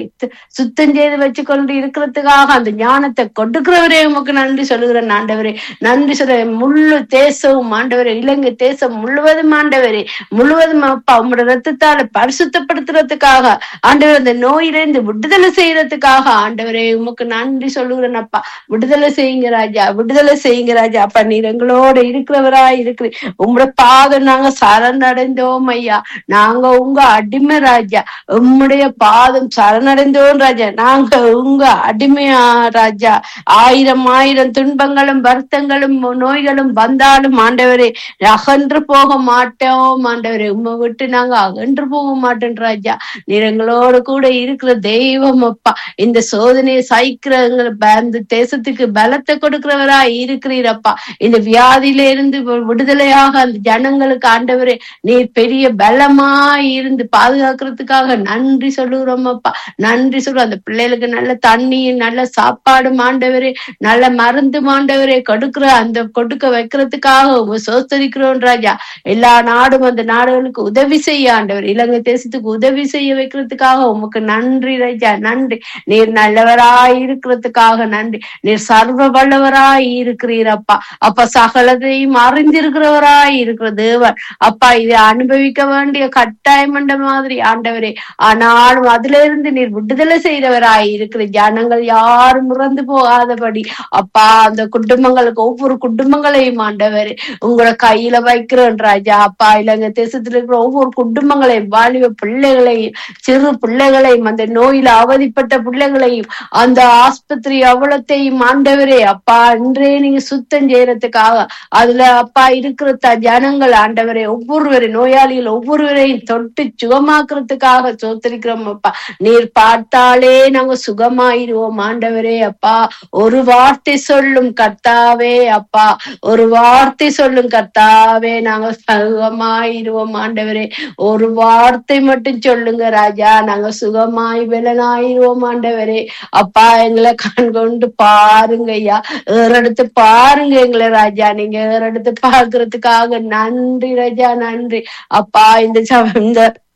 சுத்தம் செய்து வச்சு கொண்டு இருக்கிறதுக்காக அந்த ஞானத்தை கொடுக்கிறவரே உமக்கு நன்றி சொல்லுகிறேன் ஆண்டவரே. நன்றி சொல்ற முழு தேசமும் ஆண்டவரே, இலங்கை தேசம் முழுவதும் ஆண்டவரே முழுவதும் அப்பா உங்களோட ரத்தத்தால பரிசுத்தப்படுத்துறதுக்காக ஆண்டவர் அந்த நோயிலிருந்து விடுதலை செய்யறதுக்காக ஆண்டவரே உமக்கு நன்றி சொல்லுகிறேன் அப்பா. விடுதலை செய்யுங்க ராஜா, விடுதலை செய்யுங்க ராஜா. அப்பா நீர் எங்களோட இருக்கிறவரா இருக்கிற உங்களோட பாதம் நாங்க சரணடைந்தோம் ஐயா. நாங்க உங்க அடிமை ராஜா, உம்முடைய பாதம் சரணடைந்தோம் ராஜா. நாங்க உங்க அடிமையா ராஜா. ஆயிரம் ஆயிரம் துன்பங்களும் வருத்தங்களும் நோய்களும் வந்தாலும் ஆண்டவரே அகன்று போக மாட்டோம் ஆண்டவரே. உம்மை விட்டு நாங்க அகன்று போக மாட்டோம் ராஜா. நீர் எங்களோட கூட இருக்கிற தெய்வம் அப்பா. இந்த சோதனையை சகிக்கிற அந்த தேசத்துக்கு பலத்தை கொடுக்கிறவரா இருக்கிறீரப்பா. இந்த வியாதியில இருந்து விடுதலையாக அந்த ஜனங்களுக்கு ஆண்டவரே நீர் பெரிய பலமாய் இருந்து பாதுகாக்கிறதுக்காக நன்றி சொல்லுகிறோம் அப்பா. நன்றி சொல்றோம். அந்த பிள்ளைகளுக்கு நல்ல தண்ணியும் நல்ல சாப்பாடும் ஆண்டவரே நல்ல மருந்து ஆண்டவரே கொடுக்கிற அந்த கொடுக்க வைக்கிறதுக்காக உங்க சோத்தரிக்கிறோம் ராஜா. எல்லா நாடும் அந்த நாடுகளுக்கு உதவி செய்ய ஆண்டவர், இலங்கை தேசத்துக்கு உதவி செய்ய வைக்கிறதுக்காக உமக்கு நன்றி ராஜா. நன்றி. நீர் நல்லவராய் இருக்கிறதுக்காக நன்றி. நீர் சர்வ வல்லவராய் இருக்கிறீரப்பா. அப்ப சகலத்தையும் அறிந்திருக்கிறவராய் இருக்கிற தேவன் அப்பா. இதை அனுபவிக்க வேண்டிய கட்டாயம் என்ற மாதிரி ஆண்டவரே, ஆனாலும் அதுல இருந்து நீர் விடுதலை செய்தவராய் இருக்கிற ஜனங்கள் யாரும் இறந்து போகாதபடி அப்பா அந்த குடும்பங்களுக்கு ஒவ்வொரு குடும்பங்களையும் ஆண்டவரே உங்களோட கையில வைக்கிறோம் ராஜா. அப்பா இலங்கை தேசத்துல இருக்கிற ஒவ்வொரு குடும்பங்களையும் வாலிப பிள்ளைகளையும் சிறு பிள்ளைகளையும் அந்த நோயில அவதிப்பட்ட பிள்ளைகளையும் அந்த ஆஸ்பத்திரி அவ்வளத்தையும் ஆண்டவரே அப்பா இன்றே நீங்க சுத்தம் செய்யறதுக்காக அதுல அப்பா இருக்கிற ஜனங்கள் ஆண்டவரே ஒவ்வொருவரை நோயாளிகள் ஒவ்வொருவரையும் தொட்டு சுகமாக்குறதுக்காக சோத்தரிக்கிறோம் அப்பா. நீர் பார்த்தாலே நாங்க சுகமாயிருவோம் ஆண்டவரே அப்பா. ஒரு வார்த்தை சொல்லும் கர்த்தாவே அப்பா, ஒரு வார்த்தை சொல்லும் கர்த்தாவே நாங்க சுகமாயிருவோம் ஆண்டவரே. ஒரு வார்த்தை மட்டும் சொல்லுங்க ராஜா, நாங்க சுகமாய் வெலனாயிருவோம் ஆண்டவரே அப்பா. எங்களை கண் கொண்டு பாருங்க ஐயா, ஏறெடுத்து பாருங்க எங்களை ராஜா. நீங்க ஏறெடுத்து பாக்குறதுக்காக நன்றி ராஜா, நன்றி அப்பா. இந்த இந்த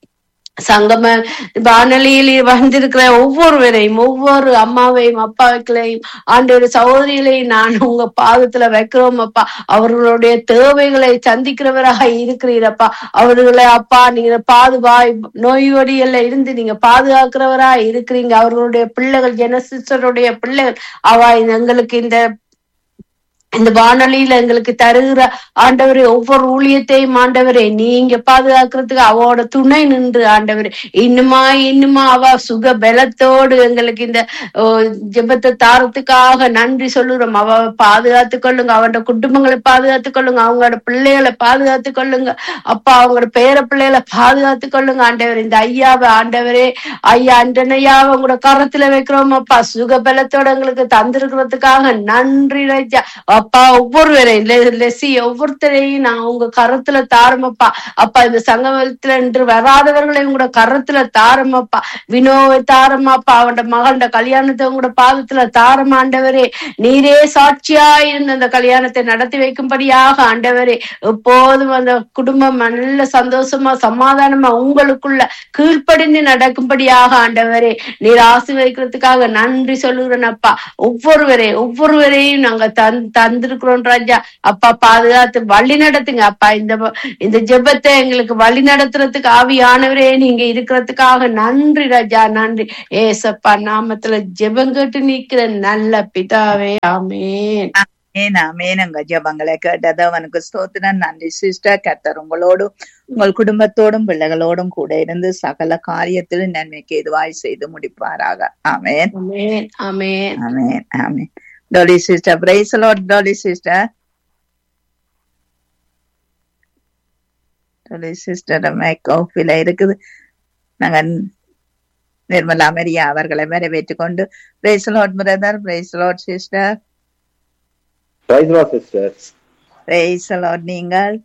சங்கம வானொலியில் வந்திருக்கிற ஒவ்வொருவரையும் ஒவ்வொரு அம்மாவையும் அப்பாக்களையும் ஆண்டோட சகோதரிகளையும் நான் உங்க பாதத்துல வைக்கிறோம் அப்பா. அவர்களுடைய தேவைகளை சந்திக்கிறவராக இருக்கிறீரப்பா. அவர்களை அப்பா நீங்க பாதுகாய் நோயோடிகள்ல இருந்து நீங்க பாதுகாக்கிறவரா இருக்கிறீங்க. அவர்களுடைய பிள்ளைகள் ஜெனசிஸ்டருடைய பிள்ளைகள் அவ எங்களுக்கு இந்த இந்த வானொலியில எங்களுக்கு தருகிற ஆண்டவரே ஒவ்வொரு ஊழியத்தையும் ஆண்டவரே நீங்க பாதுகாக்கிறதுக்கு அவளோட துணை நின்று ஆண்டவரே இன்னுமா இன்னுமா அவ சுக பலத்தோடு எங்களுக்கு இந்த ஜெபத்தை தாரத்துக்காக நன்றி சொல்லுறோம். அவ பாதுகாத்து கொள்ளுங்க, அவனோட குடும்பங்களை பாதுகாத்து கொள்ளுங்க, அவங்களோட பிள்ளைகளை பாதுகாத்து கொள்ளுங்க அப்பா. அவங்களோட பேர பிள்ளைகளை பாதுகாத்து கொள்ளுங்க ஆண்டவர். இந்த ஐயாவை ஆண்டவரே ஐயா அண்டனையாவை உங்களோட கரத்துல வைக்கிறோம் அப்பா. சுக பலத்தோட எங்களுக்கு தந்திருக்கிறதுக்காக நன்றி ராஜா அப்பா. ஒவ்வொருவரையும் லெசி ஒவ்வொருத்தரையும் நான் உங்க கரத்துல தாரமப்பா அப்பா. இந்த சங்கமத்துல என்று வராதவர்களை உங்களோட கரத்துல தாரமப்பா. வினோவை தாரமாப்பா, அவனோட மகளோட கல்யாணத்தை உங்களோட பாதத்துல தாரமாண்டவரே. நீரே சாட்சியா இருந்து அந்த கல்யாணத்தை நடத்தி வைக்கும்படியாக ஆண்டவரே எப்போதும் அந்த குடும்பம் நல்ல சந்தோஷமா சமாதானமா உங்களுக்குள்ள கீழ்ப்படிந்து நடக்கும்படியாக ஆண்டவரே நீர் ஆசீர்வதிக்கிறதுக்காக நன்றி சொல்லுகிறேன் அப்பா. ஒவ்வொருவரே ஒவ்வொருவரையும் நாங்க தன் தந்திருக்கிறோம் ராஜா அப்பா. பாதுகாத்து வழி நடத்துங்க அப்பா. இந்த இந்த ஜெபத்தை எங்களுக்கு வழி நடத்துறதுக்கு ஆவியானவரே நீங்க இருக்கிறதுக்காக நன்றி ராஜா, நன்றி ஏசப்பா. நாமத்துல ஜெபம் கேட்டு நிக்கிற நல்ல பிதாவே, ஆமென். ஆமென். ஜபங்களை கேட்டது அவனுக்கு ஸ்தோத்திரம். நன்றி சிஸ்டர். கர்த்தர் உங்களோடும் உங்கள் குடும்பத்தோடும் பிள்ளைகளோடும் கூட இருந்து சகல காரியத்திலும் நன்மைக்கு எதுவாய் செய்து முடிப்பாராக. ஆமென், ஆமென், ஆமென், ஆமென், ஆமென். Dolly sister, praise the Lord, Dolly sister. Dolly sister, mic off ல இருக்குது. நாங்கள் நிர்மலா மரியா அவர்களை வரவேற்றுக் கொண்டு price Lord brother, price Lord sister, price Lord sister, price Lord. நீங்கள்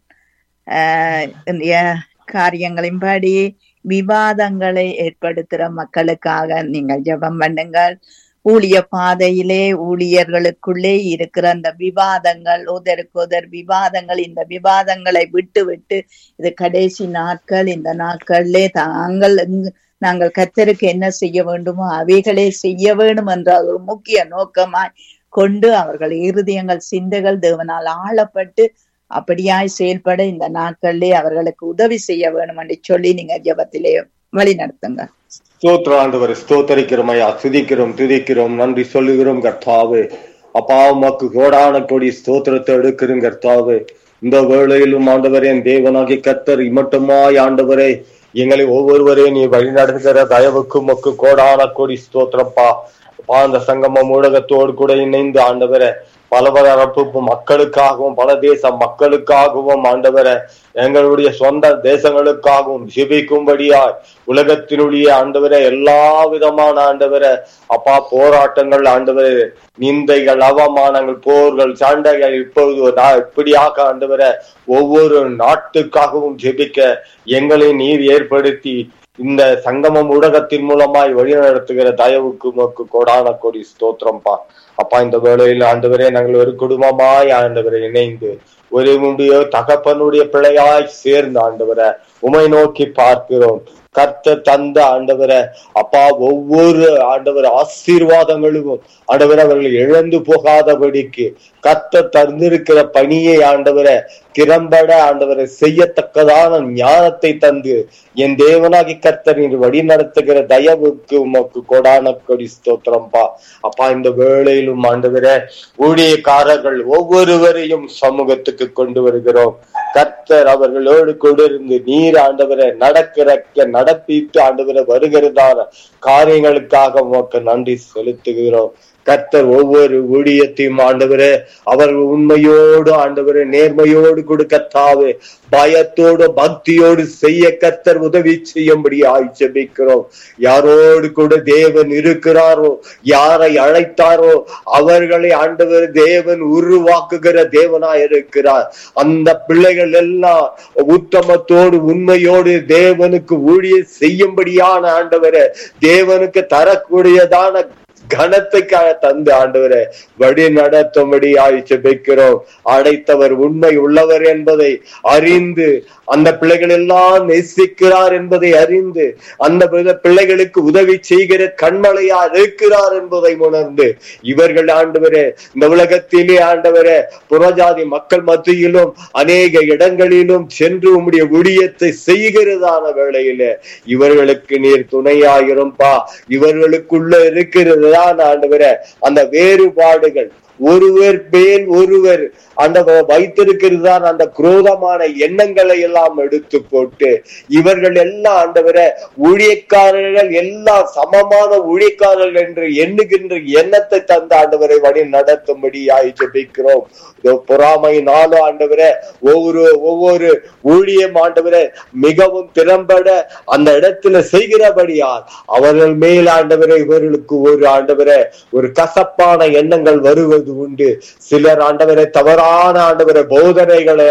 இந்திய காரியங்களின்படி விவாதங்களை ஏற்படுத்துற மக்களுக்காக நீங்கள் ஜெபம் பண்ணுங்கள். ஊழிய பாதையிலே ஊழியர்களுக்குள்ளே இருக்கிற அந்த விவாதங்கள், ஒதற்கொதர் விவாதங்கள், இந்த விவாதங்களை விட்டு விட்டு இது கடைசி நாட்கள், இந்த நாட்களிலே தாங்கள் நாங்கள் கர்த்தருக்கு என்ன செய்ய வேண்டுமோ அவைகளே செய்ய வேண்டும் என்ற ஒரு முக்கிய நோக்கமாய் கொண்டு அவர்கள் இருதயங்கள் சிந்தைகள் தேவனால் ஆளப்பட்டு அப்படியாய் செயல்பட இந்த நாட்களிலே அவர்களுக்கு உதவி செய்ய வேணும் என்று சொல்லி நீங்க ஜெபத்திலே வழி நடத்துங்க. ஸ்தோத்திர ஆண்டவரே, ஸ்தோத்தரிக்கிறோம் ஐயா, துதிக்கிறோம் துதிக்கிறோம் நன்றி சொல்லுகிறோம் கர்த்தாவே. அப்பா உமக்கு கோடான கொடி ஸ்தோத்திரத்தை எடுக்கிறோம் கர்த்தாவே. இந்த வேளையிலும் ஆண்டவரே என் தேவனாகி கர்த்தர் இமட்டுமாய் ஆண்டவரே எங்களை ஒவ்வொருவரையும் நீ வழி நடத்துகிற தயவுக்கு உமக்கு கோடான கொடி ஸ்தோத்திரப்பா. அப்பா அந்த சங்கமம் ஊடகத்தோடு கூட இணைந்து ஆண்டவரே பல பரப்பு மக்களுக்காகவும் பல தேச மக்களுக்காகவும் ஆண்டவரை எங்களுடைய சொந்த தேசங்களுக்காகவும் ஜெபிக்கும்படியாய் உலகத்தினுடைய ஆண்டவரை எல்லா விதமான ஆண்டவரை அப்பா போராட்டங்கள் ஆண்டவரை நிந்தைகள் அவமானங்கள் போர்கள் சண்டைகள் இப்பொழுது இப்படியாக ஆண்டவரை ஒவ்வொரு நாட்டுக்காகவும் ஜெபிக்க எங்களை நீர் ஏற்படுத்தி இந்த சங்கமம் ஊடகத்தின் மூலமாய் வழி நடத்துகிற தயவுக்கு உமக்கு கோடான கோடி ஸ்தோத்திரம்பா. அப்பா இந்த வேளையில் ஆண்டவரே நாங்கள் ஒரு குடும்பமாய் ஆண்டவரை இணைந்து ஒரு உடைய தகப்பனுடைய பிள்ளையாய் சேர்ந்து ஆண்டவரை உமை நோக்கி பார்க்கிறோம். கர்த்தர் தந்த ஆண்டவரை அப்பா ஒவ்வொரு ஆண்டவர் ஆசீர்வாதங்களும் ஆண்டவரை அவர்கள் இழந்து போகாதபடிக்கு கர்த்தர் தந்திருக்கிற பணியை ஆண்டவரை திறம்பட ஆண்டவரை செய்யத்தக்கதான ஞானத்தை தந்து என் தேவனாகி கர்த்தர் நீர் வழி நடத்துகிற தயவுக்கு உமக்கு கோடான கொடி ஸ்தோத்திரம்பா. அப்பா இந்த வேளையிலும் ஆண்டவரை ஊழியக்காரர்கள் ஒவ்வொருவரையும் சமூகத்துக்கு கொண்டு வருகிறோம். கர்த்தர் அவர்களோடு கூட இருந்து நீர் ஆண்டவரை நடக்கிற நடப்பித்து ஆண்டவரை வருகிறதான காரியங்களுக்காக உமக்கு நன்றி செலுத்துகிறோம். கர்த்தர் ஒவ்வொரு ஊழியத்தையும் ஆண்டவரே அவர்கள் உண்மையோடு ஆண்டவரே நேர்மையோடு கொடுக்கத்தாவே பயத்தோடு பக்தியோடு செய்ய கர்த்தர் உதவி செய்யும்படி ஆய்ச்சபிக்கிறோம். யாரோடு கூட தேவன் இருக்கிறாரோ யாரை அழைத்தாரோ அவர்களை ஆண்டவர் தேவன் உருவாக்குகிற தேவனாய் இருக்கிறார். அந்த பிள்ளைகள் எல்லாம் உத்தமத்தோடு உண்மையோடு தேவனுக்கு ஊழியம் செய்யும்படியான ஆண்டவரை தேவனுக்கு தரக்கூடியதான கனத்துக்காக தந்து ஆண்டவரை வழி நடத்தும்படி ஆய்ச்சபிக்கிறோம். அழைத்தவர் உண்மை உள்ளவர் என்பதை அறிந்து அந்த பிள்ளைகள் எல்லாம் நேசிக்கிறார் என்பதை அறிந்து அந்த பிள்ளைகளுக்கு உதவி செய்கிற கண்மலையா இருக்கிறார் என்பதை உணர்ந்து இவர்கள் ஆண்டவரே இந்த உலகத்திலே ஆண்டவரே புறஜாதி மக்கள் மத்தியிலும் அநேக இடங்களிலும் சென்று உம்முடைய ஊழியத்தை செய்கிறதான வேளையிலே இவர்களுக்கு நீர் துணையாயிரும்பா. இவர்களுக்குள்ள இருக்கிறதா ஆண்டவரே அந்த வேறுபாடுகள் ஒருவர் மேல் ஒருவர் அந்த வைத்திருக்கிறதான் அந்த குரோதமான எண்ணங்களை எல்லாம் எடுத்து போட்டு இவர்கள் எல்லாம் ஆண்டவரை ஊழியக்காரர்கள் எல்லாம் சமமான ஊழியக்காரர்கள் என்று எண்ணுகின்ற எண்ணத்தை தந்த ஆண்டவரை வழி நடத்தும்படி ஜெபிக்கிறோம். பொறாமையினாலும் ஆண்டவரை ஒவ்வொரு ஒவ்வொரு ஊழியம் ஆண்டவரை மிகவும் திறம்பட அந்த இடத்துல செய்கிறபடியால் அவர்கள் மேல் ஆண்டவரை இவர்களுக்கு ஒரு ஆண்டவரை ஒரு கசப்பான எண்ணங்கள் வருவது உண்டு. சிலர் ஆண்டவரை தவறான ஆண்டவரை போதனைகளை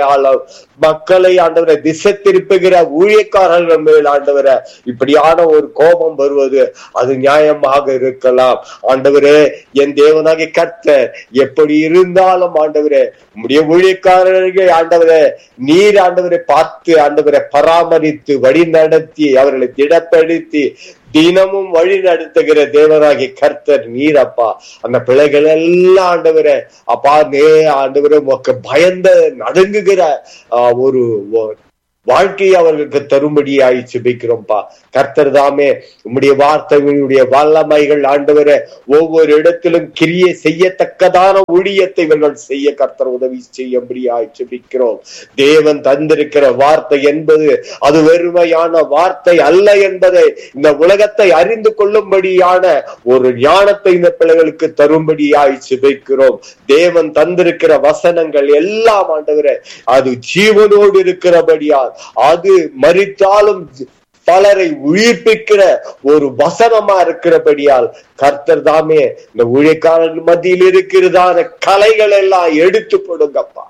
மக்களை ஆண்டவரை திசை திருப்புகிற ஊழியக்காரர்கள் மேல் ஆண்டவரை இப்படியான ஒரு கோபம் வருவது அது நியாயமாக இருக்கலாம். ஆண்டவரே என் தேவனாகிய கர்த்தர் எப்படி இருந்தாலும் ஆண்டவரே உம்முடைய ஊழியக்காரர்கள் ஆண்டவரை நீர் ஆண்டவரை பார்த்து ஆண்டவரை பராமரித்து வழி நடத்தி அவர்களை திடப்படுத்தி தினமும் வழி நடத்துகிற தேவனாகிய கர்த்தர் நீர் அப்பா. அந்த பிள்ளைகள் எல்லாம் ஆண்டவரை அப்பா நே ஆண்டவரை பயந்த நடுங்குகிற ஒரு வாழ்க்கையை அவர்களுக்கு தரும்படியாய் ஜெபிக்கிறோம்பா. கர்த்தர் தாமே உம்முடைய வார்த்தைகளுடைய வல்லமைகள் ஆண்டவரை ஒவ்வொரு இடத்திலும் கிரியை செய்யத்தக்கதான ஊழியத்தை இவர்கள் செய்ய கர்த்தர் உதவி செய்யும்படியாய் ஜெபிக்கிறோம். தேவன் தந்திருக்கிற வார்த்தை என்பது அது வெறுமையான வார்த்தை அல்ல என்பதை இந்த உலகத்தை அறிந்து கொள்ளும்படியான ஒரு ஞானத்தை இந்த பிள்ளைகளுக்கு தரும்படியாய் ஜெபிக்கிறோம். தேவன் தந்திருக்கிற வசனங்கள் எல்லாம் ஆண்டவரை அது ஜீவனோடு இருக்கிறபடியால் அது மரித்தாலும் பலரை உயிர்ப்பிக்கிற ஒரு வசனமா இருக்கிறபடியால் கர்த்தர் தாமே இந்த ஊழியக்காரர்கள் மத்தியில் இருக்கிறதான கலைகள் எல்லாம் எடுத்து போடுங்கப்பா.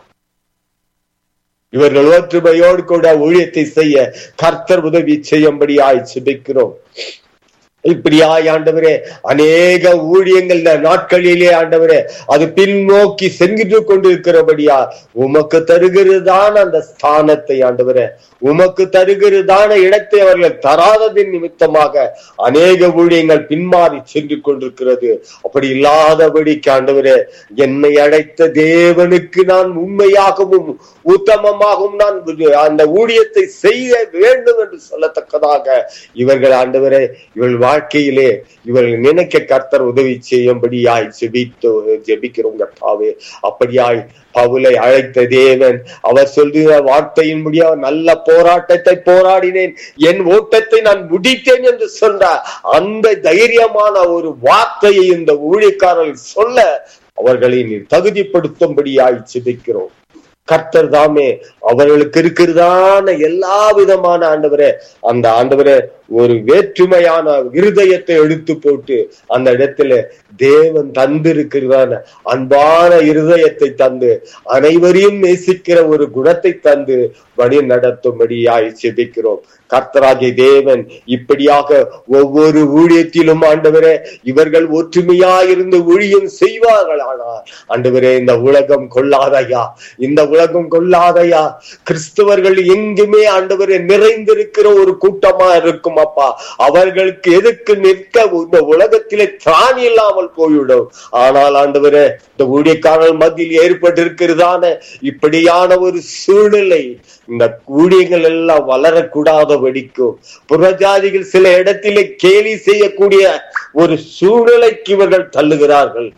இவர்கள் ஒற்றுமையோடு கூட ஊழியத்தை செய்ய கர்த்தர் உதவி செய்யும்படியாய் ஜெபிக்கிறோம். இப்படியாய் ஆண்டவரே அநேக ஊழியங்கள் நாட்களிலே ஆண்டவரே அது பின்னோக்கி சென்று கொண்டிருக்கிறபடியா உமக்கு தருகிறதான அந்த ஸ்தானத்தை ஆண்டவரே, உமக்கு தருகிறதான இடத்தை அவர்கள் தராததின் நிமித்தமாக அநேக ஊழியங்கள் பின்மாறி சென்று கொண்டிருக்கிறது. அப்படி இல்லாதபடிக்கு ஆண்டவரே, என்னை அழைத்த தேவனுக்கு நான் உண்மையாகவும் உத்தமமாகவும் நான் அந்த ஊழியத்தை செய்ய வேண்டும் என்று சொல்லத்தக்கதாக இவர்கள் ஆண்டவரே இவர்கள் வாழ்க்கையிலே இவர்கள் நினைக்க கர்த்தர் உதவி செய்யும்படியாய் ஜெபித்து ஜெபிக்கிறோம் கர்த்தாவே. அப்படியாய் பவுலை அழைத்த தேவன் அவர் சொல்லுகிற வார்த்தையின் முடிய நல்ல போராட்டத்தை போராடினேன், என் ஓட்டத்தை நான் முடித்தேன் என்று சொன்னார். அந்த தைரியமான ஒரு வார்த்தையை இந்த ஊழியக்காரர்கள் சொல்ல அவர்களை நீ தகுதிப்படுத்தும்படியாய் ஜெபிக்கிறோம். கர்த்தர் தாமே அவர்களுக்கு இருக்கிறதான எல்லா விதமான ஆண்டவரே அந்த ஆண்டவரே ஒரு வேற்றுமையான இருதயத்தை எடுத்து போட்டு அந்த இடத்துல தேவன் தந்திருக்கிறதான அன்பான இருதயத்தை தந்து அனைவரையும் நேசிக்கிற ஒரு குணத்தை தந்து வழி நடத்தும்படியாய் ஜெபிக்கிறோம். கர்த்தராகிய தேவன் இப்படியாக ஒவ்வொரு ஊழியத்திலும் ஆண்டவரே இவர்கள் ஒற்றுமையாயிருந்து ஊழியம் செய்வார்கள். ஆனால் ஆண்டவரே இந்த உலகம் கொள்ளாதையா, இந்த உலகம் கொள்ளாதையா, கிறிஸ்தவர்கள் எங்குமே ஆண்டவரே நிறைந்திருக்கிற ஒரு கூட்டமா இருக்கும் அப்பா. அவர்களுக்கு எதுக்கு நிற்க இந்த உலகத்திலே திராணி இல்லாமல் போய்விடும். ஆனால் ஆண்டவரே இந்த ஊழியக்காரர்கள் மத்தியில் ஏற்பட்டிருக்கிறதான இப்படியான ஒரு சூழ்நிலை இந்த ஊழியங்கள் எல்லாம் வளரக்கூடாதபடிக்கும் புறஜாதிகள் சில இடத்திலே கேலி செய்யக்கூடிய ஒரு சூழ்நிலைக்கு இவர்கள் தள்ளுகிறார்கள்.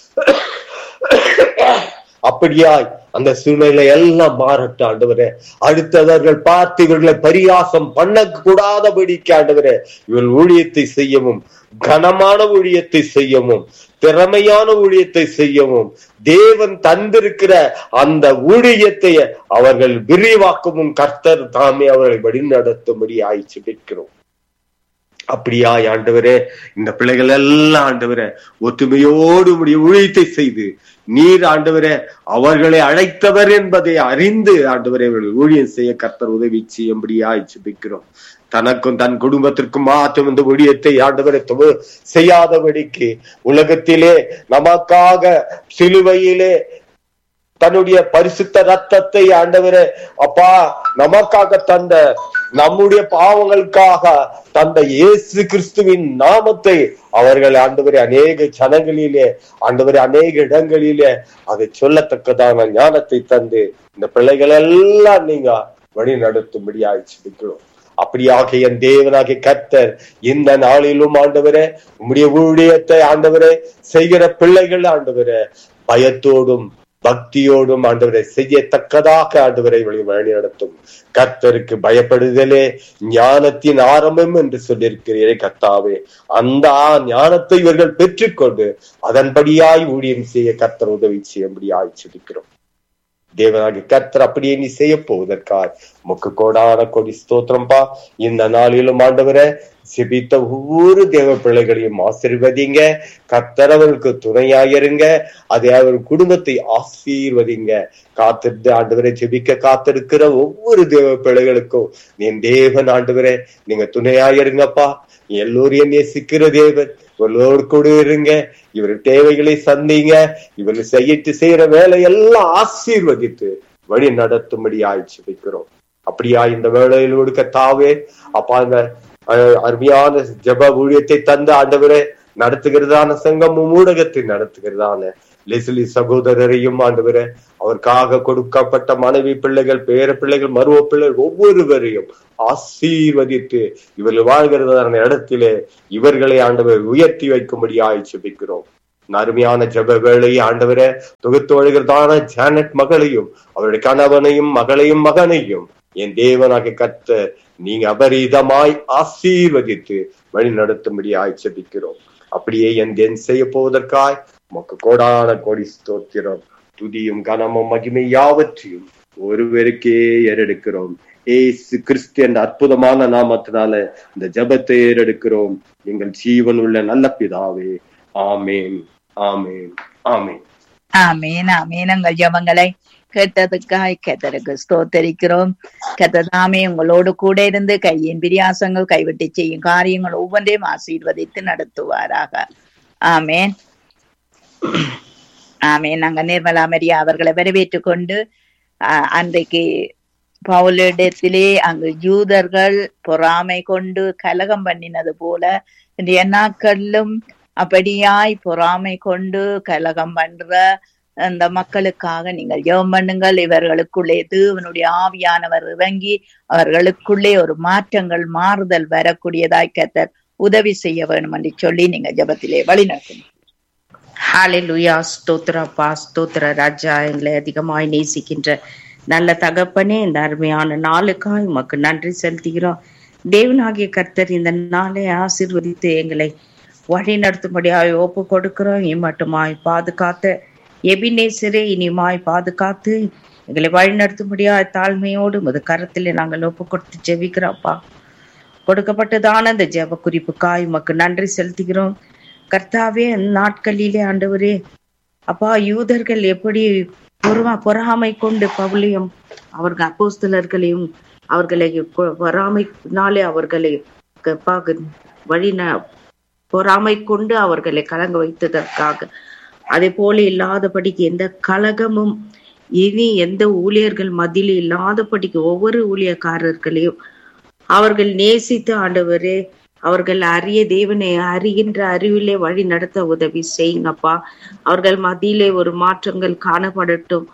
அப்படியாய் அந்த சூழ்நிலை எல்லாம் மாறட்டும் ஆண்டவரே. அடுத்தவர்கள் பார்த்து இவர்களை பரியாசம் பண்ண கூடாதபடிக்கு ஆண்டவரே இவர்கள் ஊழியத்தை செய்யவும், கனமான ஊழியத்தை செய்யவும், திறமையான ஊழியத்தை செய்யவும், தேவன் தந்திருக்கிற அந்த ஊழியத்தை அவர்கள் விரிவாக்கவும் கர்த்தர் தாமே அவர்களை வழி நடத்தும்படி ஆய்ச்சி பெற்கிறோம். அப்படியாய் ஆண்டவரே இந்த பிள்ளைகள் எல்லாம் ஆண்டவரே ஒற்றுமையோடு உடைய ஊழியத்தை செய்து நீர் ஆண்டவரே அவர்களை அழைத்தவர் என்பதை அறிந்து ஆண்டவரே ஊழியம் செய்ய கர்த்தர் உதவி செய்யும்படியாய் ஜெபிக்கிறோம். தனக்கும் தன் குடும்பத்திற்கும் மாற்றம் இந்த ஊழியத்தை ஆண்டவரை செய்யாதபடிக்கு உலகத்திலே நமக்காக சிலுவையிலே தன்னுடைய பரிசுத்த ரத்தத்தை ஆண்டவரே அப்பா நமக்காக தந்த, நம்முடைய பாவங்களுக்காக தந்த இயேசு கிறிஸ்துவின் நாமத்தை அவர்கள் ஆண்டவரே அநேக ஜனங்களிலே ஆண்டவரே அநேக இடங்களிலே அதை சொல்லத்தக்கதான ஞானத்தை தந்து இந்த பிள்ளைகள் எல்லாம் நீங்க வழி நடத்தும்படி ஆயிடுச்சு. அப்படியாக என் தேவனாகிய கர்த்தர் இந்த நாளிலும் ஆண்டவரே உம்முடைய ஊழியத்தை ஆண்டவரே செய்கிற பிள்ளைகள் ஆண்டவரே பயத்தோடும் பக்தியோடும் ஆண்டவரை செய்யத்தக்கதாக ஆண்டவரை வழி நடத்தும். கர்த்தருக்கு பயப்படுதலே ஞானத்தின் ஆரம்பம் என்று சொல்லியிருக்கிறீரே கர்த்தாவே, அந்த ஞானத்தை இவர்கள் பெற்றுக்கொண்டு அதன்படியாய் ஊழியம் செய்ய கர்த்தர் உதவி செய்யும்படியாய் ஜெபிக்கிறோம். தேவனாகிய கர்த்தர் அப்படியே நீ செய்ய போவதற்காய் முக்கு கோடான கொடி ஸ்தோத்திரம்பா. இந்த நாளிலும் ஆண்டவரை ஜெபித்த ஒவ்வொரு தேவ பிள்ளைகளையும் ஆசீர்வதிங்க. கர்த்தர் அவர்களுக்கு துணையாயிருங்க. அதை அவர் குடும்பத்தை ஆசீர்வதிங்க. காத்திருந்து ஆண்டவரை ஜெபிக்க காத்திருக்கிற ஒவ்வொரு தேவ பிள்ளைகளுக்கும் நீ தேவன் ஆண்டவரே நீங்க துணையாயிருங்கப்பா. எல்லோரையும் நேசிக்கிற தேவன் இவர்களோடு கூட இருங்க. இவர் தேவைகளை சந்திங்க. இவர்கள் செய்யிட்டு செய்யற வேலையெல்லாம் ஆசீர்வதித்து வழி நடத்தும்படி ஆய்ச்சி வைக்கிறோம். அப்படியா இந்த வேலையில் கொடுக்க தாவே அப்பா இந்த அருமையான ஜப ஊழியத்தை தந்த ஆண்டவரே நடத்துகிறதான சங்கமும் ஊடகத்தை நடத்துகிறதான லெஸ்லி சகோதரரையும் ஆண்டவரே அவருக்காக கொடுக்கப்பட்ட மனைவி பிள்ளைகள், பேர பிள்ளைகள், மருவ பிள்ளைகள் ஒவ்வொருவரையும் ஆசீர்வதித்து இவர்கள் வாழ்கிறதான இடத்திலே இவர்களை ஆண்டவர் உயர்த்தி வைக்கும்படி ஆய்ச்சிக்கிறோம். அருமையான ஜப வேலையை ஆண்டவரை தொகுத்து வருகிறதான ஜானட் மகளையும் அவருடைய கணவனையும் மகளையும் மகனையும் என் தேவனாக கர்த்தர் நீங்க அபரீதமாய் ஆசீர்வதித்து வழி நடத்தும்படி ஆய்ச்சபிக்கிறோம். அப்படியே என் தேன் செய்ய போவதற்காய் உமக்கு கோடான கோடி ஸ்தோத்திரம், துதியும் கனமும் மகிமை யாவற்றையும் ஒருவருக்கே ஏறெடுக்கிறோம். ஏசு கிறிஸ்து என்ற அற்புதமான நாமத்தினால இந்த ஜெபத்தை ஏறெடுக்கிறோம் எங்கள் ஜீவன் உள்ள நல்ல பிதாவே. ஆமேன், ஆமேன், ஆமேன். ஆமேன், ஆமேன். உங்கள் ஜெபங்களை கேட்டதுக்காய் கர்த்தருக்கு ஸ்தோத்தரிக்கிறோம். கர்த்தர் உங்களோடு கூட இருந்து கையின் பிரியாசங்கள் கைவிட்டு செய்யும் காரியங்கள் ஒவ்வொன்றையும் ஆசீர்வதித்து நடத்துவாராக. ஆமேன், ஆமேன். நாங்க நிர்மலா மரியா அவர்களை வரவேற்றுக் கொண்டு அஹ் அன்றைக்கு பவுலிடத்திலே அங்கு யூதர்கள் பொறாமை கொண்டு கலகம் பண்ணினது போல இன்றைய நாட்களிலும் அப்படியாய் பொறாமை கொண்டு கலகம் பண்ற அந்த மக்களுக்காக நீங்கள் ஜெபம் பண்ணுங்கள். இவர்களுக்குள்ளே தேவனுடைய ஆவியானவர் இறங்கி அவர்களுக்குள்ளே ஒரு மாற்றங்கள் மாறுதல் வரக்கூடியதாய் கர்த்தர் உதவி செய்ய வேண்டும் என்று சொல்லி நீங்க ஜெபத்திலே வழி நடத்தணும். ஹல்லேலூயா. ஸ்தோத்திரப்பா, ஸ்தோத்திர ராஜா. எங்களை அதிகமாய் நேசிக்கின்ற நல்ல தகப்பனே, இந்த அருமையான நாளுக்காய் உமக்கு நன்றி செலுத்துகிறோம். தேவனாகிய கர்த்தர் இந்த நாளை ஆசீர்வதித்து எங்களை வழி நடத்தும்படியாய் ஒப்பு கொடுக்கிறோம். இம்மட்டுமாய் பாதுகாத்த எபினேசரே, இனிமாய் பாதுகாத்து எங்களை வழி நடத்தும்படியாய் தாழ்மையோடு முது கரத்திலே நாங்கள் ஒப்பு கொடுத்து ஜெபிக்கிறோம்ப்பா. கொடுக்கப்பட்டதான அந்த ஜெப குறிப்புக்காய் உமக்கு நன்றி செலுத்துகிறோம். கர்த்தாவே, அந்த நாட்களிலே ஆண்டவரே அப்பா, யூதர்கள் எப்படி பொறா பொறாமை கொண்டு பவுலையும் அவர்கள் அப்போஸ்தலர்களையும் அவர்களை பொறாமைனாலே அவர்களை வழி பொறாமை கொண்டு அவர்களை கலங்க வைத்ததற்காக அதே போல இல்லாதபடிக்கு எந்த கலகமும் இனி எந்த ஊழியர்கள் மத்தியில இல்லாதபடிக்கு ஒவ்வொரு ஊழியக்காரர்களையும் அவர்கள் நேசித்து ஆண்டவரே அவர்கள் அறிய தேவனை அறிகின்ற அறிவிலே வழி நடத்த உதவி செய்யுங்கப்பா. அவர்கள் மத்தியிலே ஒரு மாற்றங்கள் காணப்படட்டும்,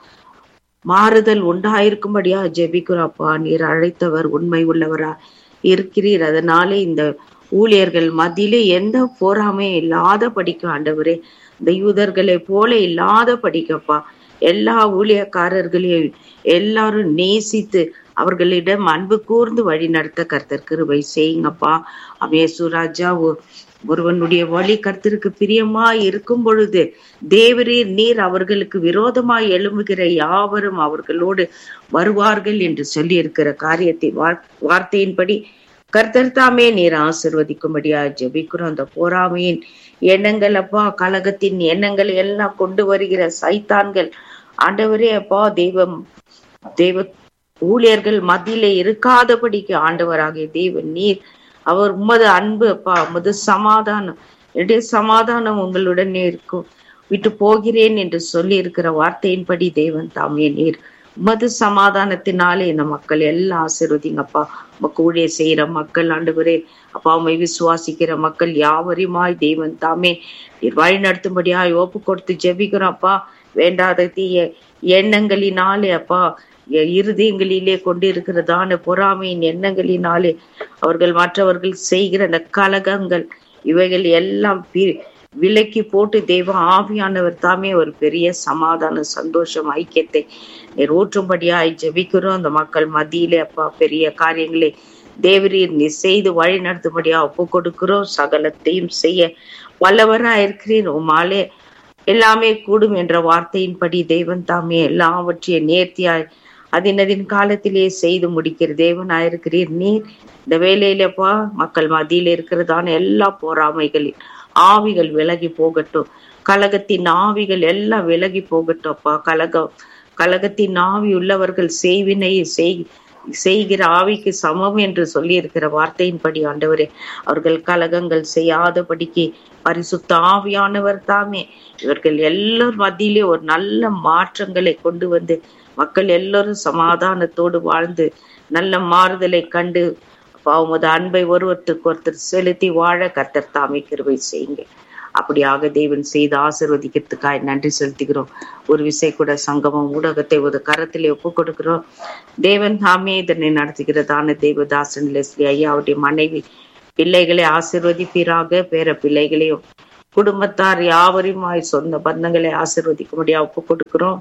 மாறுதல் உண்டாயிருக்கும்படியா ஜெபிக்கிறப்பா. நீர் அழைத்தவர் உண்மை உள்ளவரா இருக்கிறீர். அதனாலே இந்த ஊழியர்கள் மத்தியிலே எந்த பொறாமையும் இல்லாத படிக்க ஆண்டவரே, இந்த யூதர்களை போல இல்லாத படிக்கப்பா. எல்லா ஊழியக்காரர்களையும் எல்லாரும் நேசித்து அவர்களிடம் அன்பு கூர்ந்து வழி நடத்த கர்த்தர் கிருபை செய்யுங்கப்பா. அமேசுராஜா, ஒருவனுடைய வழி கர்த்தருக்கு பிரியமாய் இருக்கும் பொழுது தேவரீர் நீர் அவர்களுக்கு விரோதமாய் எழும்புகிற யாவரும் அவர்களோடு வருவார்கள் என்று சொல்லி இருக்கிற காரியத்தை வார்த்தையின்படி கர்த்தர் தாமே நீர் ஆசிர்வதிக்கும்படியா ஜெபிக்கிறோம். அந்த பொறாமையின் எண்ணங்கள் அப்பா, கலகத்தின் எண்ணங்கள் எல்லாம் கொண்டு வருகிற சைத்தான்கள் ஆண்டவரே அப்பா, தெய்வம் தெய்வ ஊழியர்கள் மத்தியிலே இருக்காதபடிக்கு ஆண்டவராகிய தேவன் நீர் அவர் உமது அன்பு அப்பா, உமது சமாதானம், என்னுடைய சமாதானம் உங்களுடனே இருக்கும், விட்டு போகிறேன் என்று சொல்லி இருக்கிற வார்த்தையின்படி தேவன் தாமே நீர் உமது சமாதானத்தினாலே இந்த மக்கள் எல்லாம் ஆசீர்வதிங்கப்பா. உமக்கு ஊழிய செய்யற மக்கள் ஆண்டவரே அப்பா, உம்மை விசுவாசிக்கிற மக்கள் யாவரையுமாய் தேவன் தாமே நீர் வழி நடத்தும்படியாய் ஒப்பு கொடுத்து ஜெபிக்கிறோம் அப்பா. வேண்டாத தீய எண்ணங்களினாலே அப்பா, இருதயங்களிலே கொண்டு இருக்கிறதான பொறாமையின் எண்ணங்களினாலே அவர்கள் மற்றவர்கள் செய்கிற அந்த கலகங்கள் இவைகள் எல்லாம் விலக்கி போட்டு தெய்வ ஆவியானவர் தாமே ஒரு பெரிய சமாதான சந்தோஷம் ஐக்கியத்தை ஊற்றும்படியாய் ஜெபிக்கிறோம். அந்த மக்கள் மத்தியிலே அப்பா பெரிய காரியங்களை தேவரீர் நீ செய்து வழி நடத்தும்படியா ஒப்பு கொடுக்கிறோம். சகலத்தையும் செய்ய வல்லவரா இருக்கிறீர், உமாலே எல்லாமே கூடும் என்ற வார்த்தையின்படி தெய்வன் தாமே எல்லாவற்றையும் நேர்த்தியாய் அதினதின் காலத்திலே செய்து முடிக்கிற தேவனாயிருக்கிறீர் நீர். இந்த வேலையிலப்பா மக்கள் மத்தியில இருக்கிறதான எல்லா பொறாமைகளின் ஆவிகள் விலகி போகட்டும், கலகத்தின் ஆவிகள் எல்லாம் விலகி போகட்டும் அப்பா. கலகம் கலகத்தின் ஆவி உள்ளவர்கள் செய்வினை செய் செய்கிற ஆவிக்கு சமம் என்று சொல்லி இருக்கிற வார்த்தையின்படி ஆண்டவரே அவர்கள் கலகங்கள் செய்யாதபடிக்கு பரிசுத்த ஆவியானவர் தாமே இவர்கள் எல்லோரும் மத்தியிலே ஒரு நல்ல மாற்றங்களை கொண்டு வந்து மக்கள் எல்லோரும் சமாதானத்தோடு வாழ்ந்து நல்ல மாறுதலை கண்டு உமது அன்பை ஒருவருக்கு ஒருத்தர் செலுத்தி வாழ கர்த்தர் தாமே கிருபை செய்யுங்க. அப்படியாக தேவன் செய்து ஆசீர்வதிக்கிறதுக்காய் நன்றி செலுத்துகிறோம். ஒரு விசை கூட சங்கமம் ஊடகத்தை ஒரு கரத்திலே ஒப்பு கொடுக்கிறோம். தேவன் தாமே இதனை நடத்துகிறதான தேவதாசன் லெஸ்லி ஐயா அவருடைய மனைவி பிள்ளைகளை ஆசீர்வதிப்பீராக. பேர பிள்ளைகளையும் குடும்பத்தார் யாவரையுமாய் சொந்த பந்தங்களை ஆசீர்வதிக்கும்படியா ஒப்பு கொடுக்கிறோம்.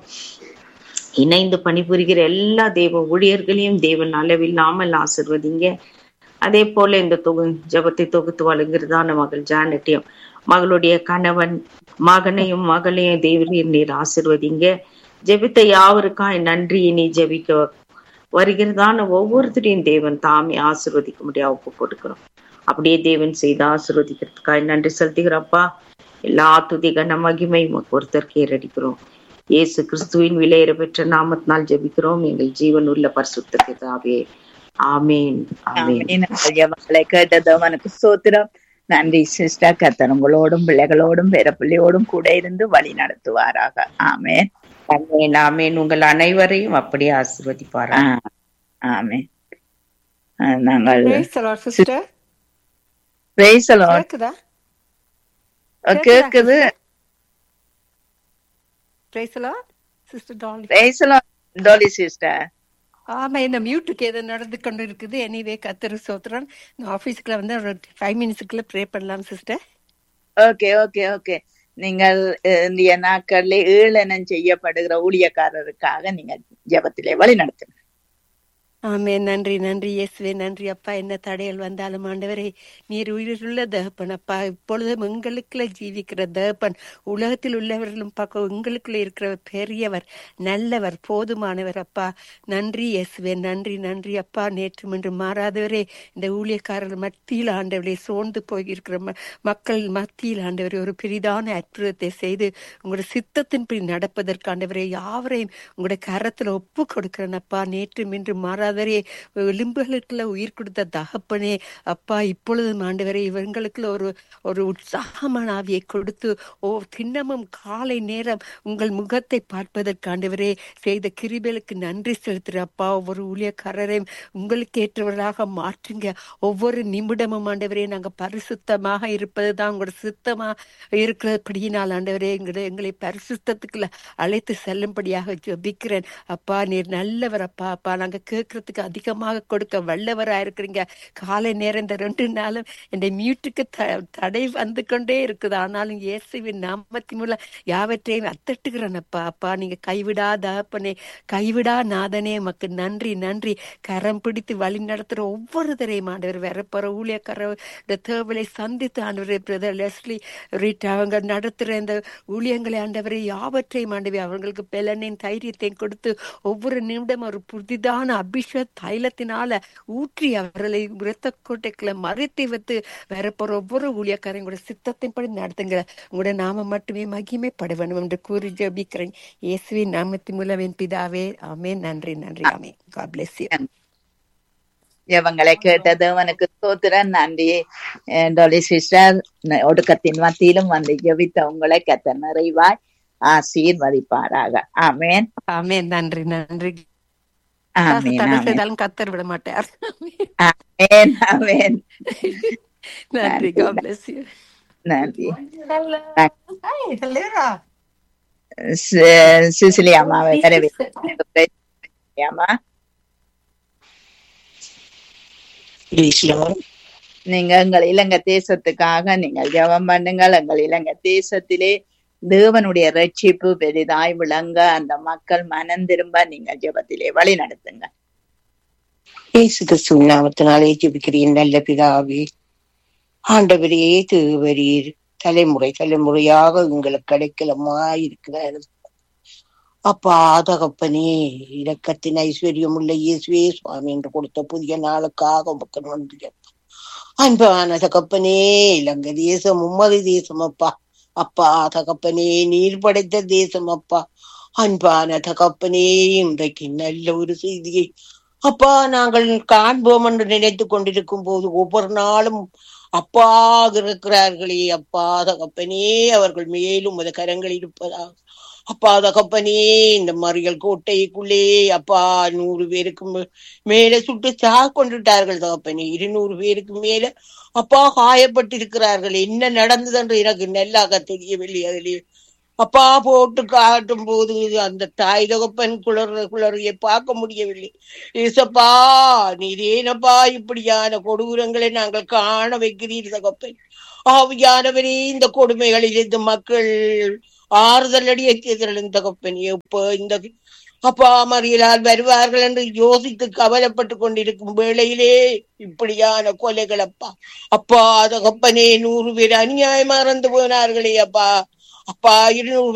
இணைந்து பணிபுரிகிற எல்லா தேவ ஊழியர்களையும் தேவன் அளவில்லாமல் ஆசீர்வதிங்க. அதே போல இந்த தொகு ஜபத்தை தொகுத்து வழங்குகிறதான மகள் ஜானட்டையும் மகளுடைய கணவன் மகனையும் மகளையும் தேவரீர் நீர் ஆசீர்வதிங்க. ஜெபித்த யாவருக்காய் நன்றி. இனி ஜெபிக்க வருகிறதான ஒவ்வொருத்தரையும் தேவன் தாமே ஆசீர்வதிக்க முடியாது ஒப்பு கொடுக்கிறோம். அப்படியே தேவன் செய்து ஆசீர்வதிக்கிறதுக்காக நன்றி செலுத்துகிறப்பா. எல்லா துதி கன மகிமை ஒருத்தர் கேரடிக்கிறோம். இயேசு கிறிஸ்துவின் விலையேற பெற்ற நாமத்தினால் ஜெபிக்கிறோம் எங்கள் ஜீவன் உள்ள பரிசுத்த பிதாவே. ஆமேன் ஆமேன். கேட்டதவனுக்கு ஸ்தோத்திரம். நன்றி சிஸ்டர். கர்த்தர் உங்களோடும் பிள்ளைகளோடும் பேர பிள்ளையோடும் கூட இருந்து வழி நடத்துவாராக. ஆமேன் ஆமேன் ஆமேன். உங்கள் அனைவரையும் அப்படியே ஆசீர்வதிப்பாராக. ஆமேன். நாங்கள் கேக்குது. ஆமா, என்ன மியூட்டுக்கு ஏதோ நடந்து கொண்டு இருக்குது. எனிவே கர்த்தர் ஸ்தோத்திரம். ஆபீஸ்க்குள்ள வந்து ஒரு ஃபைவ் மினிட்ஸ்க்குள்ள ப்ரே பண்ணலாம் சிஸ்டர். Okay okay okay. நீங்கள் இந்திய நாட்களில் ஏளனம் செய்யப்படுகிற ஊழியக்காரருக்காக நீங்க ஜெபத்திலே வழி நடத்துங்க. ஆமே. நன்றி நன்றி இயேசுவே. நன்றி அப்பா. என்ன தடைகள் வந்தாலும் ஆண்டவரே நீர் உயிருள்ள தகப்பன் அப்பா. இப்பொழுதும் எங்களுக்குள்ள ஜீவிக்கிற தகப்பன், உலகத்தில் உள்ளவர்களும் பார்க்க எங்களுக்குள்ள இருக்கிற பெரியவர், நல்லவர், போதுமானவர் அப்பா. நன்றி இயேசுவே. நன்றி நன்றி அப்பா. நேற்று இன்று மாறாதவரே இந்த ஊழியக்காரர்கள் மத்தியில் ஆண்டவரே சோர்ந்து போயிருக்கிற மக்கள் மத்தியில் ஆண்டவரே ஒரு பெரிதான அற்புதத்தை செய்து உங்களுடைய சித்தத்தின்படி நடப்பதற்கு ஆண்டவரே யாவரையும் உங்களுடைய கரத்துல ஒப்பு கொடுக்கிறேன் அப்பா. நேற்று இன்று மாறா எலும்புகளுக்குள்ள உயிர் கொடுத்த தகப்பனே அப்பா. இப்பொழுதும் ஆண்டவரே இவங்களுக்குள்ள ஒரு ஒரு உற்சாகமான ஆவியை கொடுத்து ஓ தினமும் காலை நேரம் உங்கள் முகத்தை பார்ப்பதற்கு ஆண்டவரே செய்த கிருபைகளுக்கு நன்றி செலுத்துற அப்பா. ஒவ்வொரு ஊழியக்காரரையும் உங்களுக்கு ஏற்றவர்களாக மாற்றுங்க. ஒவ்வொரு நிமிடமும் ஆண்டவரே நாங்க பரிசுத்தமாக இருப்பதுதான் உங்களோட சித்தமா இருக்கிறபடியினால் ஆண்டவரே எங்களை எங்களை பரிசுத்தத்துக்குள்ள அழைத்து செல்லும்படியாக ஜெபிக்கிறேன் அப்பா. நீர் நல்லவர் அப்பா. அப்பா நாங்க கேட்க அதிகமாக கொடுக்க வல்லவரா இருக்கிறீங்க. காலை நேரம் இந்த ரெண்டு நாளும் இந்த மியூட்டுக்கு தடை வந்து கொண்டே இருக்குது. ஆனாலும் இயேசுவின் நாமத்தின் மூலம் யாவற்றையும் அத்தட்டுகிறேன் அப்பா. அப்பா நீங்க கைவிடாதப்பனே, கைவிடா நாதனே, மக்கு நன்றி நன்றி. கரம் பிடித்து வழி நடத்துற ஒவ்வொருத்தரையும் ஆண்டவர் வரப்போற ஊழியக்கார இந்த தேவலை சந்தித்து ஆண்டவரே பிரதர் லெஸ்லி ரீட் அவங்க நடத்துற இந்த ஊழியங்களை ஆண்டவரை யாவற்றையும் ஆண்டவே அவங்களுக்கு பலனையும் தைரியத்தையும் கொடுத்து ஒவ்வொரு நிமிடம் ஒரு புதிதான அபிஷேக தைலத்தினால ஊற்றி அவர்களை இரத்த கோட்டைக்குள்ள மறைத்து வைத்து வரப்போற ஒவ்வொரு ஊழியக்காரையும் கூட சித்தத்தின்படி நடத்துங்க. உங்களோட நாம மட்டுமே மகிமைப்பட வேண்டும் என்று கூறி ஜெபிக்கிறேன் இயேசுவின் நாமத்தின் மூலம் என் பிதாவே. ஆமென். நன்றி நன்றி. ஆமென். God bless you. ஜெபங்களை கேட்டது உனக்கு ஸ்தோத்திரம். நன்றி டோலி சிஸ்டர். ஒடுக்கத்தின் மத்தியிலும் வந்து ஜெபித்த உங்களை கர்த்தர் நிறைவாய் ஆசீர்வதிப்பாராக. ஆமென் ஆமென். நன்றி நன்றி. கத்தர் விட மாட்டார். நன்றி. God bless you. நன்றி. சிசிலி அம்மாவை வரவேற்கிறேன். நீங்க எங்கள் இலங்கை தேசத்துக்காக நீங்கள் ஜெபம் பண்ணுங்கள். எங்கள் இலங்கை தேசத்திலே தேவனுடைய ரட்சிப்பு பெரிதாய் விளங்க அந்த மக்கள் மனம் திரும்ப நீங்கள் ஜெபத்திலே வழி நடத்துங்க. இயேசு கிறிஸ்துவின் நாமத்தினாலே ஜெபிக்கிறேன் நல்ல பிதாவே. ஆண்டவரே தேவரீர் தலைமுறை தலைமுறையாக உங்களுக்கு கிடைக்கலமாயிருக்கிறார் அப்பா. தகப்பனே இரக்கத்தின் ஐஸ்வர்யம் உள்ள இயேசுவே சுவாமி என்று கொடுத்த புதிய நாளுக்காக மக்கள் நன்றி. அன்பான தகப்பனே இலங்கை தேசம் உம்மது தேசம் அப்பா. அப்பா தகப்பனே நீர் படைத்த தேசம் அப்பா. அன்பான தகப்பனே இன்றைக்கு நல்ல ஒரு செய்தியை அப்பா நாங்கள் காண்போம் என்று நினைத்து கொண்டிருக்கும் போது ஒவ்வொரு நாளும் அப்பா இருக்கிறார்களே அப்பா தகப்பனே அவர்கள் மேலும் அது கரங்கள் இருப்பதாக அப்பா தகப்பனே இந்த மறியல் கோட்டைக்குள்ளே அப்பா நூறு பேருக்கு மேல சுட்டு சாக கொண்டுட்டார்கள் தகப்பனே. இருநூறு பேருக்கு மேல அப்பா காயப்பட்டிருக்கிறார்கள். என்ன நடந்தது என்று எனக்கு நல்லாக தெரியவில்லை. அதிலே அப்பா போட்டு காட்டும் போது அந்த தாய் தகப்பன் குளர் குளறியை பார்க்க முடியவில்லை. ஏசப்பா நீரேனப்பா இப்படியான கொடூரங்களை நாங்கள் காண வைக்கிறீர் தகப்பன். ஆவியானவரே இந்த கொடுமைகளில் இந்த மக்கள் ஆறுதல் அடியை தேர்தலின் தகப்பன் எப்ப இந்த அப்பா மறியலால் வருவார்கள் என்று யோசித்து கவலைப்பட்டு கொண்டிருக்கும் வேளையிலே இப்படியான கொலைகள் அப்பா. அப்பா தகப்பனே நூறு பேர் அநியாயமா இறந்து போனார்களே அப்பா. அப்பா இருநூறு